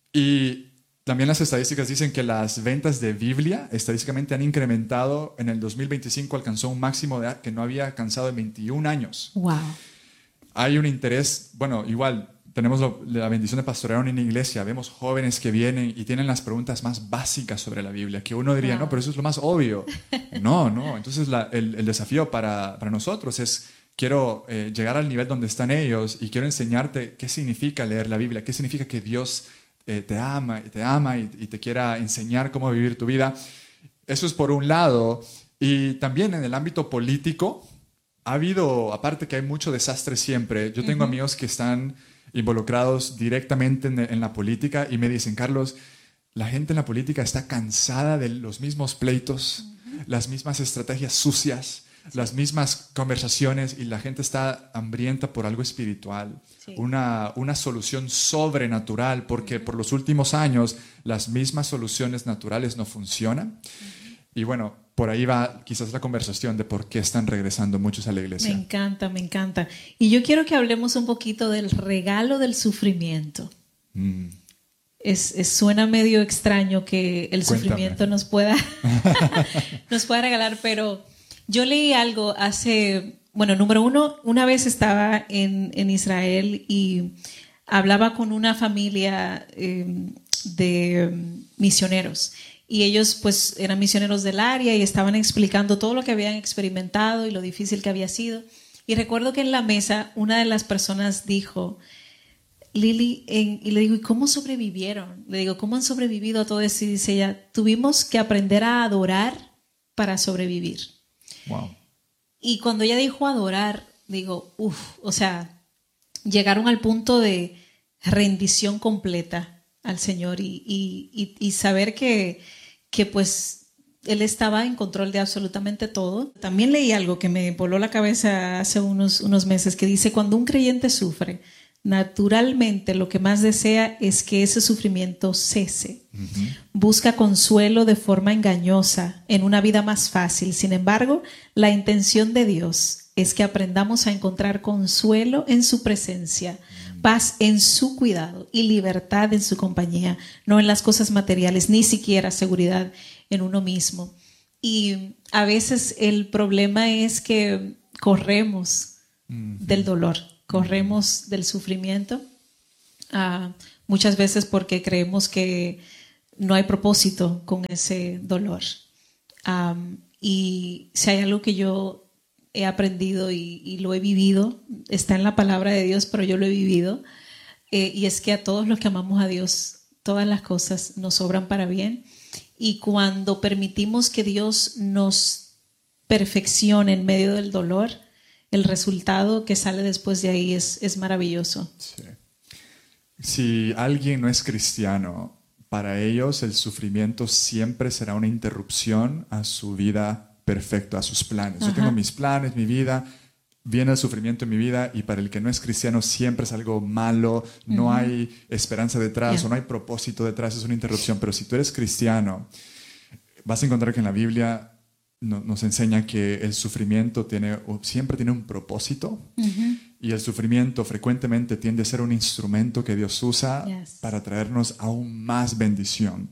D: y también las estadísticas dicen que las ventas de Biblia estadísticamente han incrementado. En el dos mil veinticinco alcanzó un máximo de, que no había alcanzado en veintiún años.
C: Wow.
D: Hay un interés, bueno, igual tenemos lo, la bendición de pastorear en una iglesia. Vemos jóvenes que vienen y tienen las preguntas más básicas sobre la Biblia, que uno diría, wow. no, pero eso es lo más obvio. No, no. Entonces la, el, el desafío para, para nosotros es, quiero eh, llegar al nivel donde están ellos y quiero enseñarte qué significa leer la Biblia, qué significa que Dios Eh, te ama y te ama y, y te quiera enseñar cómo vivir tu vida. Eso es por un lado. Y también en el ámbito político ha habido, aparte que hay mucho desastre siempre, yo tengo uh-huh. amigos que están involucrados directamente en, en la política y me dicen, Carlos, la gente en la política está cansada de los mismos pleitos, uh-huh. las mismas estrategias sucias, las mismas conversaciones y la gente está hambrienta por algo espiritual, sí. una, una solución sobrenatural, porque uh-huh. por los últimos años las mismas soluciones naturales no funcionan. Uh-huh. Y bueno, por ahí va quizás la conversación de por qué están regresando muchos a la iglesia.
C: Me encanta, me encanta. Y yo quiero que hablemos un poquito del regalo del sufrimiento. Mm. Es, es, suena medio extraño que el Cuéntame. sufrimiento nos pueda, nos pueda regalar, pero yo leí algo hace, bueno, número uno, una vez estaba en, en Israel y hablaba con una familia eh, de misioneros y ellos pues eran misioneros del área y estaban explicando todo lo que habían experimentado y lo difícil que había sido. Y recuerdo que en la mesa una de las personas dijo, Lili, en, y le digo, ¿y cómo sobrevivieron? Le digo, ¿cómo han sobrevivido a todo eso? Y dice ella, tuvimos que aprender a adorar para sobrevivir.
D: Wow.
C: Y cuando ella dijo adorar, digo, uff, o sea, llegaron al punto de rendición completa al Señor y, y, y, y saber que, que pues Él estaba en control de absolutamente todo. También leí algo que me voló la cabeza hace unos, unos meses que dice, cuando un creyente sufre, naturalmente lo que más desea es que ese sufrimiento cese.
D: Ujú.
C: Busca consuelo de forma engañosa en una vida más fácil. Sin embargo, la intención de Dios es que aprendamos a encontrar consuelo en su presencia, paz en su cuidado y libertad en su compañía, no en las cosas materiales, ni siquiera seguridad en uno mismo. Y a veces el problema es que corremos
D: Ujú.
C: del dolor, corremos del sufrimiento, ah, muchas veces porque creemos que no hay propósito con ese dolor. Um, y si hay algo que yo he aprendido y, y lo he vivido, está en la palabra de Dios, pero yo lo he vivido, eh, y es que a todos los que amamos a Dios, todas las cosas nos obran para bien. Y cuando permitimos que Dios nos perfeccione en medio del dolor, el resultado que sale después de ahí es, es maravilloso.
D: Sí. Si alguien no es cristiano, para ellos el sufrimiento siempre será una interrupción a su vida perfecta, a sus planes. Yo
C: Ajá.
D: tengo mis planes, mi vida, viene el sufrimiento en mi vida, y para el que no es cristiano siempre es algo malo, no hay esperanza detrás,
C: Yeah.
D: o no hay propósito detrás, es una interrupción. Pero si tú eres cristiano, vas a encontrar que en la Biblia no- nos enseña que el sufrimiento tiene, o siempre tiene un propósito, y el sufrimiento frecuentemente tiende a ser un instrumento que Dios usa
C: Yes.
D: para traernos aún más bendición.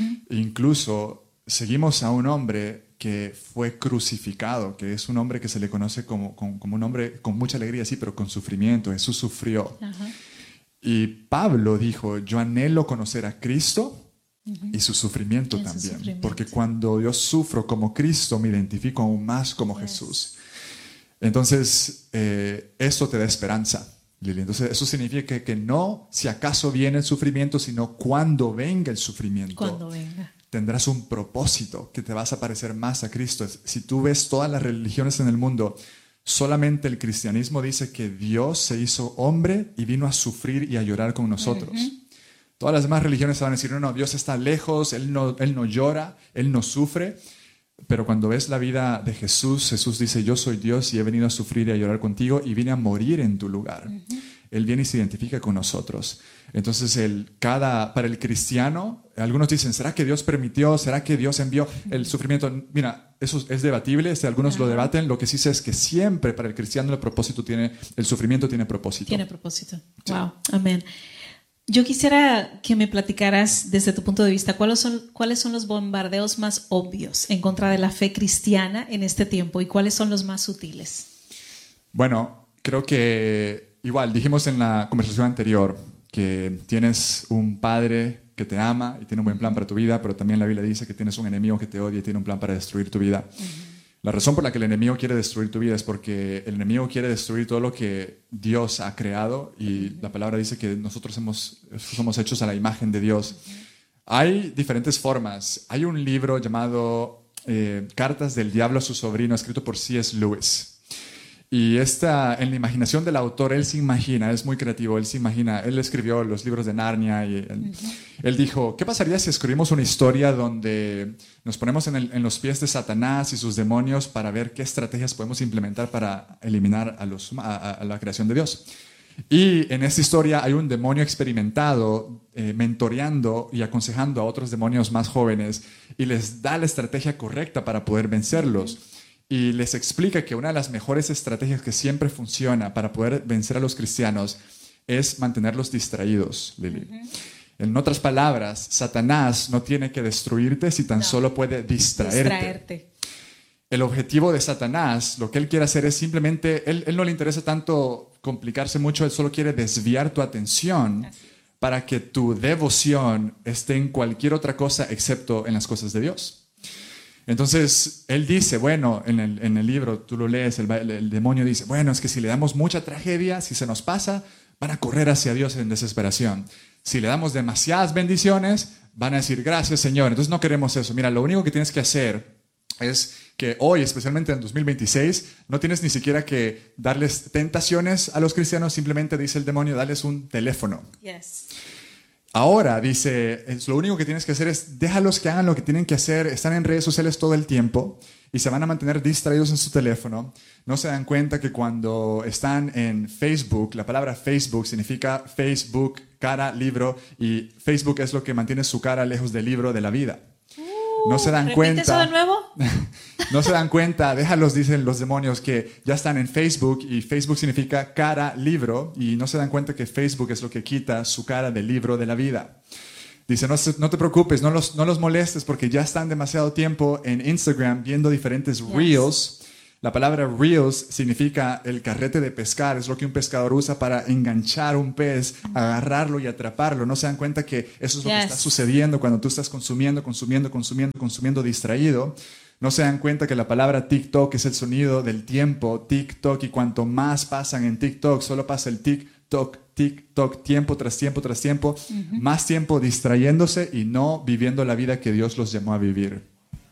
D: Incluso seguimos a un hombre que fue crucificado, que es un hombre que se le conoce como, como, como un hombre con mucha alegría, sí, pero con sufrimiento. Jesús sufrió.
C: Ajá.
D: Y Pablo dijo, yo anhelo conocer a Cristo y su sufrimiento
C: Y su
D: también.
C: sufrimiento.
D: Porque cuando yo sufro como Cristo, me identifico aún más como
C: Yes.
D: Jesús. Entonces, eh, eso te da esperanza, Lili. Entonces, eso significa que, que no si acaso viene el sufrimiento, sino cuando venga el sufrimiento,
C: Cuando venga.
D: tendrás un propósito, que te vas a parecer más a Cristo. Si tú ves todas las religiones en el mundo, solamente el cristianismo dice que Dios se hizo hombre y vino a sufrir y a llorar con nosotros. Todas las demás religiones van a decir, no, no, Dios está lejos, Él no, Él no llora, Él no sufre. Pero cuando ves la vida de Jesús, Jesús dice, yo soy Dios y he venido a sufrir y a llorar contigo y vine a morir en tu lugar. Él viene y se identifica con nosotros. Entonces, el, cada, para el cristiano, algunos dicen, ¿será que Dios permitió? ¿Será que Dios envió el sufrimiento? Mira, eso es debatible, este, algunos lo debaten. Lo que sí sé es que siempre para el cristiano el propósito tiene, el sufrimiento tiene propósito.
C: Tiene propósito. Wow. Amén. Yo quisiera que me platicaras desde tu punto de vista cuáles son, cuáles son los bombardeos más obvios en contra de la fe cristiana en este tiempo y cuáles son los más sutiles.
D: Bueno, creo que igual dijimos en la conversación anterior que tienes un padre que te ama y tiene un buen plan para tu vida, pero también la Biblia dice que tienes un enemigo que te odia y tiene un plan para destruir tu vida. La razón por la que el enemigo quiere destruir tu vida es porque el enemigo quiere destruir todo lo que Dios ha creado, y la palabra dice que nosotros hemos, somos hechos a la imagen de Dios. Hay diferentes formas. Hay un libro llamado eh, Cartas del Diablo a su sobrino, escrito por C S Lewis. Y esta, en la imaginación del autor, él se imagina, es muy creativo, él se imagina, él escribió los libros de Narnia y él, uh-huh. él dijo, ¿qué pasaría si escribimos una historia donde nos ponemos en, el, en los pies de Satanás y sus demonios para ver qué estrategias podemos implementar para eliminar a, los, a, a la creación de Dios? Y en esta historia hay un demonio experimentado eh, mentoreando y aconsejando a otros demonios más jóvenes y les da la estrategia correcta para poder vencerlos. Y les explica que una de las mejores estrategias que siempre funciona para poder vencer a los cristianos es mantenerlos distraídos, Lili. Uh-huh. En otras palabras, Satanás no tiene que destruirte si tan no. solo puede distraerte. distraerte. El objetivo de Satanás, lo que él quiere hacer es simplemente, él, él no le interesa tanto complicarse mucho, él solo quiere desviar tu atención para que tu devoción esté en cualquier otra cosa excepto en las cosas de Dios. Entonces, él dice, bueno, en el, en el libro, tú lo lees, el, el, el demonio dice, bueno, es que si le damos mucha tragedia, si se nos pasa, van a correr hacia Dios en desesperación. Si le damos demasiadas bendiciones, van a decir, gracias, Señor. Entonces, no queremos eso. Mira, lo único que tienes que hacer es que hoy, especialmente en dos mil veintiséis, no tienes ni siquiera que darles tentaciones a los cristianos, simplemente dice el demonio, darles un teléfono.
C: Yes.
D: ahora dice, es lo único que tienes que hacer es déjalos que hagan lo que tienen que hacer, están en redes sociales todo el tiempo y se van a mantener distraídos en su teléfono. No se dan cuenta que cuando están en Facebook, la palabra Facebook significa Facebook, cara, libro, y Facebook es lo que mantiene su cara lejos del libro de la vida. No se dan cuenta.
C: ¿Repite eso de nuevo?
D: No se dan cuenta, déjalos, dicen los demonios, que ya están en Facebook y Facebook significa cara, libro, y no se dan cuenta que Facebook es lo que quita su cara del libro de la vida. Dice, no, no te preocupes, no los, no los molestes porque ya están demasiado tiempo en Instagram viendo diferentes yes. reels. La palabra reels significa el carrete de pescar, es lo que un pescador usa para enganchar un pez, agarrarlo y atraparlo. No se dan cuenta que eso es lo yes. que está sucediendo cuando tú estás consumiendo, consumiendo, consumiendo, consumiendo distraído. No se dan cuenta que la palabra TikTok es el sonido del tiempo, TikTok, y cuanto más pasan en TikTok, solo pasa el TikTok, TikTok, tiempo tras tiempo tras tiempo, uh-huh. más tiempo distrayéndose y no viviendo la vida que Dios los llamó a vivir.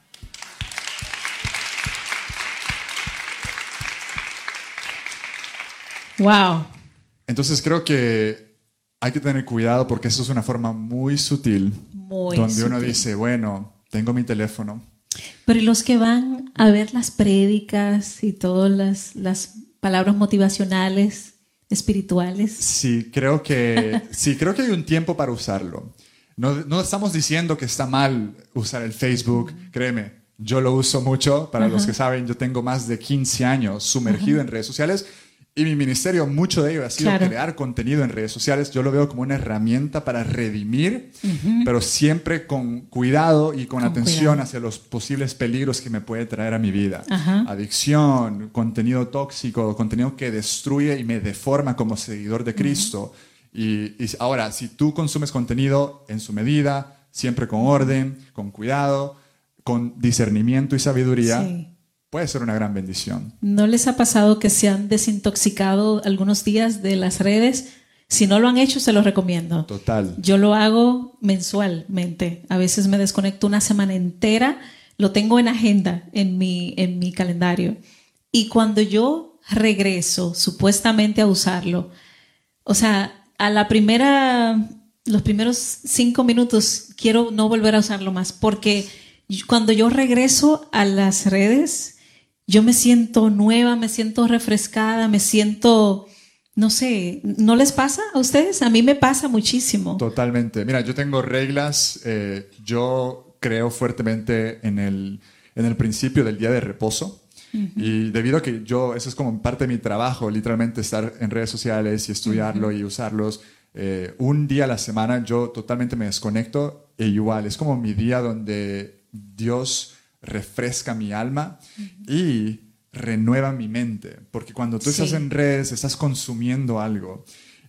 C: Wow.
D: Entonces creo que hay que tener cuidado porque eso es una forma muy sutil,
C: muy
D: donde
C: sutil.
D: Uno dice, bueno, tengo mi teléfono.
C: Pero ¿y los que van a ver las prédicas y todas las, las palabras motivacionales, espirituales?
D: Sí, creo que, sí, creo que hay un tiempo para usarlo. No, no estamos diciendo que está mal usar el Facebook, mm. créeme, yo lo uso mucho. Para uh-huh. los que saben, yo tengo más de quince años sumergido uh-huh. en redes sociales. Y mi ministerio, mucho de ello ha sido claro. crear contenido en redes sociales. Yo lo veo como una herramienta para redimir, uh-huh. pero siempre con cuidado y con, con atención cuidado. hacia los posibles peligros que me puede traer a mi vida. Uh-huh. Adicción, contenido tóxico, contenido que destruye y me deforma como seguidor de Cristo. Uh-huh. y, y ahora, si tú consumes contenido en su medida, siempre con orden, con cuidado, con discernimiento y sabiduría, sí. puede ser una gran bendición.
C: ¿No les ha pasado que se han desintoxicado algunos días de las redes? Si no lo han hecho, se los recomiendo.
D: Total.
C: Yo lo hago mensualmente. A veces me desconecto una semana entera. Lo tengo en agenda, en mi, en mi calendario. Y cuando yo regreso, supuestamente a usarlo, o sea, a la primera, los primeros cinco minutos, quiero no volver a usarlo más. Porque cuando yo regreso a las redes, yo me siento nueva, me siento refrescada, me siento, no sé, ¿no les pasa a ustedes? A mí me pasa muchísimo.
D: Totalmente. Mira, yo tengo reglas, eh, yo creo fuertemente en el, en el principio del día de reposo. Uh-huh. Y debido a que yo, eso es como parte de mi trabajo, literalmente estar en redes sociales y estudiarlo uh-huh. y usarlos, eh, un día a la semana yo totalmente me desconecto e igual, es como mi día donde Dios refresca mi alma uh-huh. y renueva mi mente, porque cuando tú sí. estás en redes estás consumiendo algo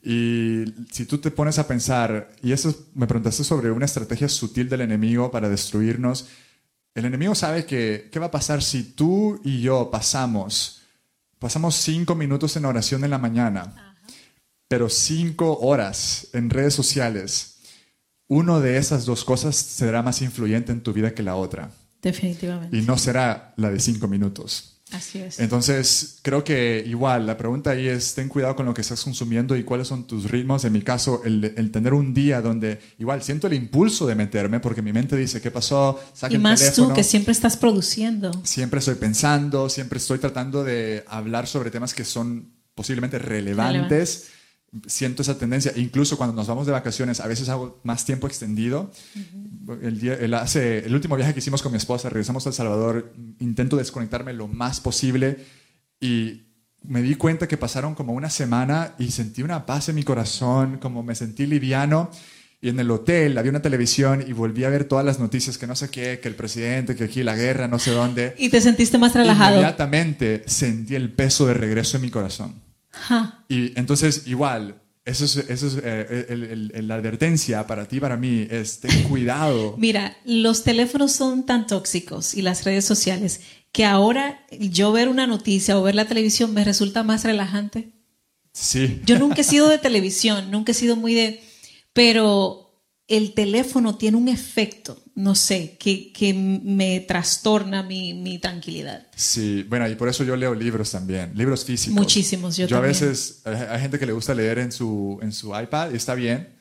D: y si tú te pones a pensar, y eso me preguntaste sobre una estrategia sutil del enemigo para destruirnos, el enemigo sabe que qué va a pasar si tú y yo pasamos pasamos cinco minutos en oración en la mañana, uh-huh. pero cinco horas en redes sociales. Uno de esas dos cosas será más influyente en tu vida que la otra.
C: Definitivamente.
D: Y no será la de cinco minutos.
C: Así es.
D: Entonces, creo que igual, la pregunta ahí es, ten cuidado con lo que estás consumiendo y cuáles son tus ritmos. En mi caso, el, el tener un día donde igual siento el impulso de meterme porque mi mente dice, ¿qué pasó? Saca
C: y
D: el
C: más
D: teléfono.
C: tú, que siempre estás produciendo.
D: Siempre estoy pensando, siempre estoy tratando de hablar sobre temas que son posiblemente relevantes. Relevante. Siento esa tendencia, incluso cuando nos vamos de vacaciones, a veces hago más tiempo extendido. Uh-huh. el, día, el, hace, el último viaje que hicimos con mi esposa, regresamos a El Salvador, intento desconectarme lo más posible y me di cuenta que pasaron como una semana y sentí una paz en mi corazón, como me sentí liviano. Y en el hotel había una televisión y volví a ver todas las noticias, que no sé qué, que el presidente, que aquí la guerra, no sé dónde.
C: Y te sentiste más relajado.
D: Inmediatamente sentí el peso de regreso en mi corazón.
C: Huh.
D: Y entonces igual, eso es, eso es eh, el, el, el, la advertencia para ti, para mí, es ten cuidado.
C: Mira, los teléfonos son tan tóxicos y las redes sociales que ahora yo ver una noticia o ver la televisión me resulta más relajante.
D: Sí.
C: Yo nunca he sido de televisión, nunca he sido muy de... Pero el teléfono tiene un efecto, no sé, que, que me trastorna mi, mi tranquilidad.
D: Sí, bueno, y por eso yo leo libros también, libros físicos.
C: Muchísimos, yo,
D: yo
C: también.
D: Yo a veces, hay gente que le gusta leer en su, en su iPad y está bien,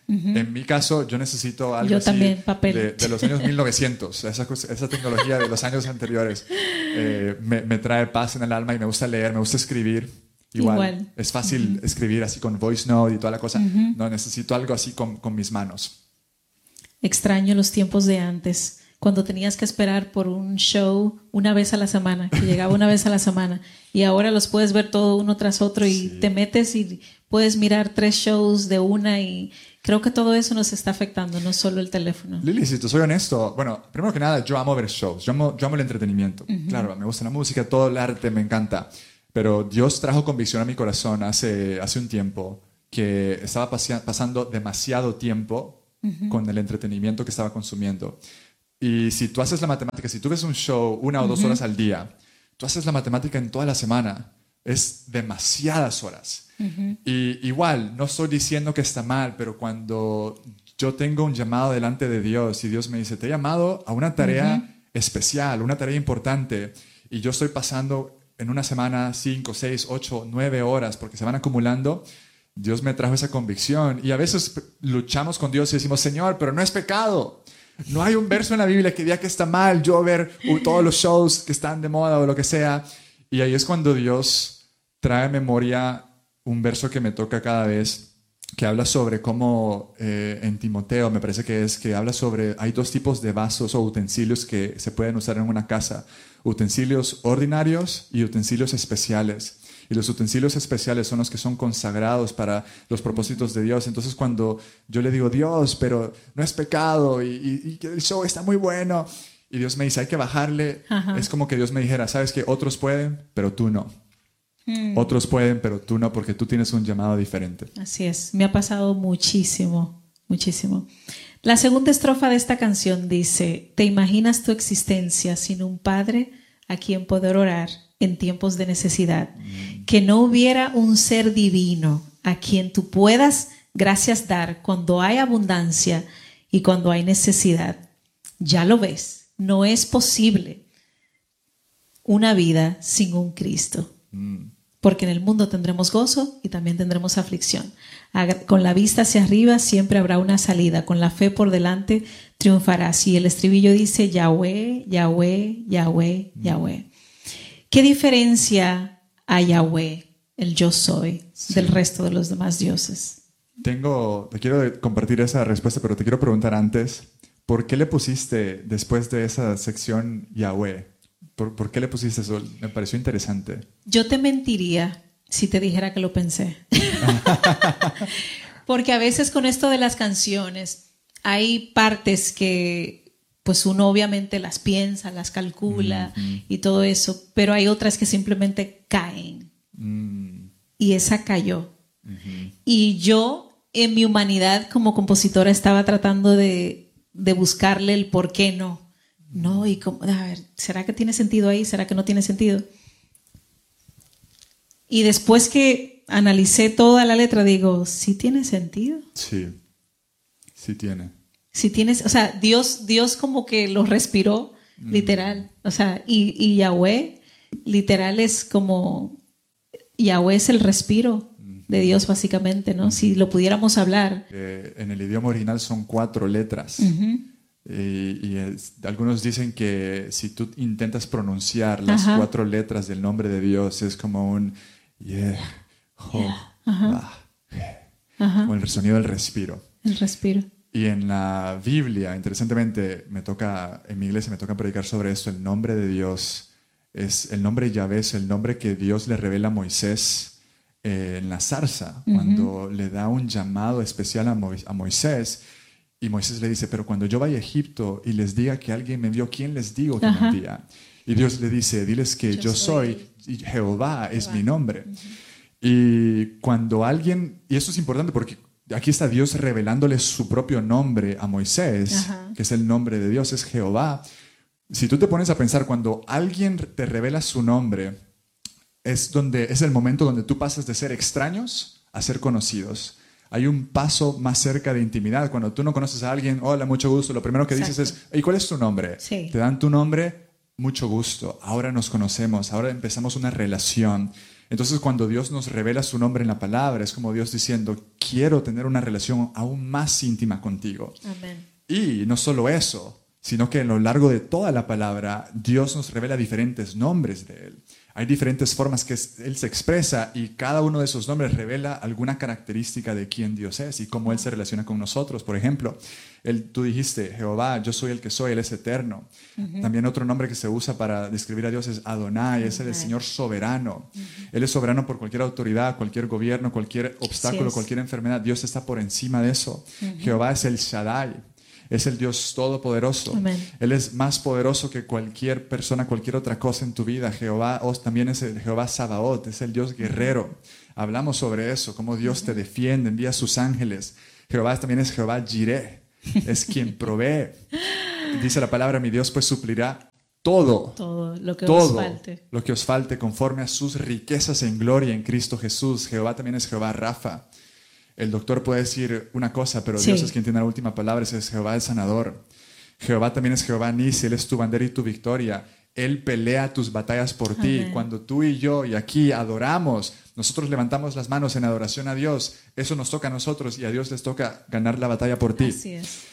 D: Uh-huh. En mi caso, yo necesito algo
C: yo
D: así
C: también, papel.
D: De, de los años mil novecientos. Esa, esa tecnología de los años anteriores eh, me, me trae paz en el alma y me gusta leer, me gusta escribir. Igual, Igual. Es fácil uh-huh. escribir así con voice note y toda la cosa. Uh-huh. No, necesito algo así con, con mis manos.
C: Extraño los tiempos de antes, cuando tenías que esperar por un show una vez a la semana, que llegaba una vez a la semana, y ahora los puedes ver todo uno tras otro y sí. te metes y puedes mirar tres shows de una, y creo que todo eso nos está afectando, no solo el teléfono.
D: Lili, si te soy honesto, bueno, primero que nada, yo amo ver shows, yo amo, yo amo el entretenimiento. Uh-huh. Claro, me gusta la música, todo el arte me encanta, pero Dios trajo convicción a mi corazón hace, hace un tiempo que estaba pasea, pasando demasiado tiempo uh-huh. con el entretenimiento que estaba consumiendo. Y si tú haces la matemática, si tú ves un show una o dos uh-huh. horas al día, tú haces la matemática en toda la semana, es demasiadas horas. Uh-huh. Y igual, no estoy diciendo que está mal, pero cuando yo tengo un llamado delante de Dios y Dios me dice, te he llamado a una tarea uh-huh. especial, una tarea importante, y yo estoy pasando en una semana cinco, seis, ocho, nueve horas, porque se van acumulando, Dios me trajo esa convicción. Y a veces luchamos con Dios y decimos, Señor, pero no es pecado. No hay un verso en la Biblia que diga que está mal yo ver uh, todos los shows que están de moda o lo que sea. Y ahí es cuando Dios trae a memoria un verso que me toca cada vez, que habla sobre cómo eh, en Timoteo, me parece que es, que habla sobre, hay dos tipos de vasos o utensilios que se pueden usar en una casa. Utensilios ordinarios y utensilios especiales. Y los utensilios especiales son los que son consagrados para los propósitos de Dios. Entonces cuando yo le digo, Dios, pero no es pecado y, y, y el show está muy bueno, y Dios me dice, hay que bajarle, ajá. es como que Dios me dijera, sabes que otros pueden, pero tú no. Hmm. Otros pueden, pero tú no, porque tú tienes un llamado diferente.
C: Así es, me ha pasado muchísimo, muchísimo. La segunda estrofa de esta canción dice, ¿te imaginas tu existencia sin un padre a quien poder orar en tiempos de necesidad? Mm. Que no hubiera un ser divino a quien tú puedas gracias dar cuando hay abundancia y cuando hay necesidad. Ya lo ves, no es posible una vida sin un Cristo. Mm. Porque en el mundo tendremos gozo y también tendremos aflicción. Con la vista hacia arriba siempre habrá una salida. Con la fe por delante triunfarás. Y el estribillo dice Yahweh, Yahweh, Yahweh, Yahweh. ¿Qué diferencia a Yahweh, el yo soy, sí. del resto de los demás dioses?
D: Tengo, te quiero compartir esa respuesta, pero te quiero preguntar antes, ¿por qué le pusiste después de esa sección Yahweh? ¿Por, ¿Por qué le pusiste eso? Me pareció interesante.
C: Yo te mentiría si te dijera que lo pensé. Porque a veces con esto de las canciones hay partes que pues uno obviamente las piensa, las calcula mm-hmm. y todo eso, pero hay otras que simplemente caen. Mm. Y esa cayó. Mm-hmm. Y yo en mi humanidad como compositora estaba tratando de, de buscarle el por qué no. No, y como, a ver, ¿será que tiene sentido ahí? ¿Será que no tiene sentido? Y después que analicé toda la letra, digo, ¿sí tiene sentido?
D: Sí, sí tiene.
C: Sí tienes, o sea, Dios, Dios como que lo respiró, mm. literal. O sea, y, y Yahweh, literal es como, Yahweh es el respiro mm. de Dios básicamente, ¿no? Mm. Si lo pudiéramos hablar.
D: Eh, en el idioma original son cuatro letras. Mm-hmm. Y, y es, algunos dicen que si tú intentas pronunciar las Ajá. cuatro letras del nombre de Dios es como un yeah, ho, bah, como el sonido del respiro.
C: El respiro.
D: Y en la Biblia, interesantemente, me toca, en mi iglesia me toca predicar sobre esto. El nombre de Dios es el nombre Yahvé, es el nombre que Dios le revela a Moisés eh, en la zarza, uh-huh. cuando le da un llamado especial a, Mo- a Moisés. Y Moisés le dice, pero cuando yo vaya a Egipto y les diga que alguien me envió, ¿quién les digo que Ajá. me envía? Y Dios le dice, diles que yo, yo soy, y Jehová es Jehová. mi nombre. Uh-huh. Y cuando alguien, y esto es importante porque aquí está Dios revelándole su propio nombre a Moisés, Ajá. que es el nombre de Dios, es Jehová. Si tú te pones a pensar, cuando alguien te revela su nombre, es, donde, es el momento donde tú pasas de ser extraños a ser conocidos. Hay un paso más cerca de intimidad. Cuando tú no conoces a alguien, hola, mucho gusto, lo primero que Exacto. dices es, ¿y cuál es tu nombre?
C: Sí.
D: Te dan tu nombre, mucho gusto. Ahora nos conocemos, ahora empezamos una relación. Entonces, cuando Dios nos revela su nombre en la palabra, es como Dios diciendo, quiero tener una relación aún más íntima contigo.
C: Amén.
D: Y no solo eso, sino que a lo largo de toda la palabra, Dios nos revela diferentes nombres de Él. Hay diferentes formas que Él se expresa y cada uno de esos nombres revela alguna característica de quién Dios es y cómo Él se relaciona con nosotros. Por ejemplo, él, tú dijiste, Jehová, yo soy el que soy, Él es eterno. Uh-huh. También otro nombre que se usa para describir a Dios es Adonai, es el Señor soberano. Uh-huh. Él es soberano por cualquier autoridad, cualquier gobierno, cualquier obstáculo, cualquier enfermedad. Dios está por encima de eso. Uh-huh. Jehová es el Shaddai. Es el Dios todopoderoso. Amén. Él es más poderoso que cualquier persona, cualquier otra cosa en tu vida. Jehová os también es el Jehová Sabaoth, es el Dios guerrero. Hablamos sobre eso, cómo Dios te defiende, envía a sus ángeles. Jehová también es Jehová Jireh, es quien provee. Dice la palabra, mi Dios pues suplirá todo,
C: todo lo que
D: todo
C: os falte.
D: Lo que os falte conforme a sus riquezas en gloria en Cristo Jesús. Jehová también es Jehová Rafa. El doctor puede decir una cosa, pero sí. Dios es quien tiene la última palabra, ese es Jehová el sanador. Jehová también es Jehová Nisi, Él es tu bandera y tu victoria. Él pelea tus batallas por Amén. Ti. Cuando tú y yo y aquí adoramos, nosotros levantamos las manos en adoración a Dios, eso nos toca a nosotros y a Dios les toca ganar la batalla por ti.
C: Así es.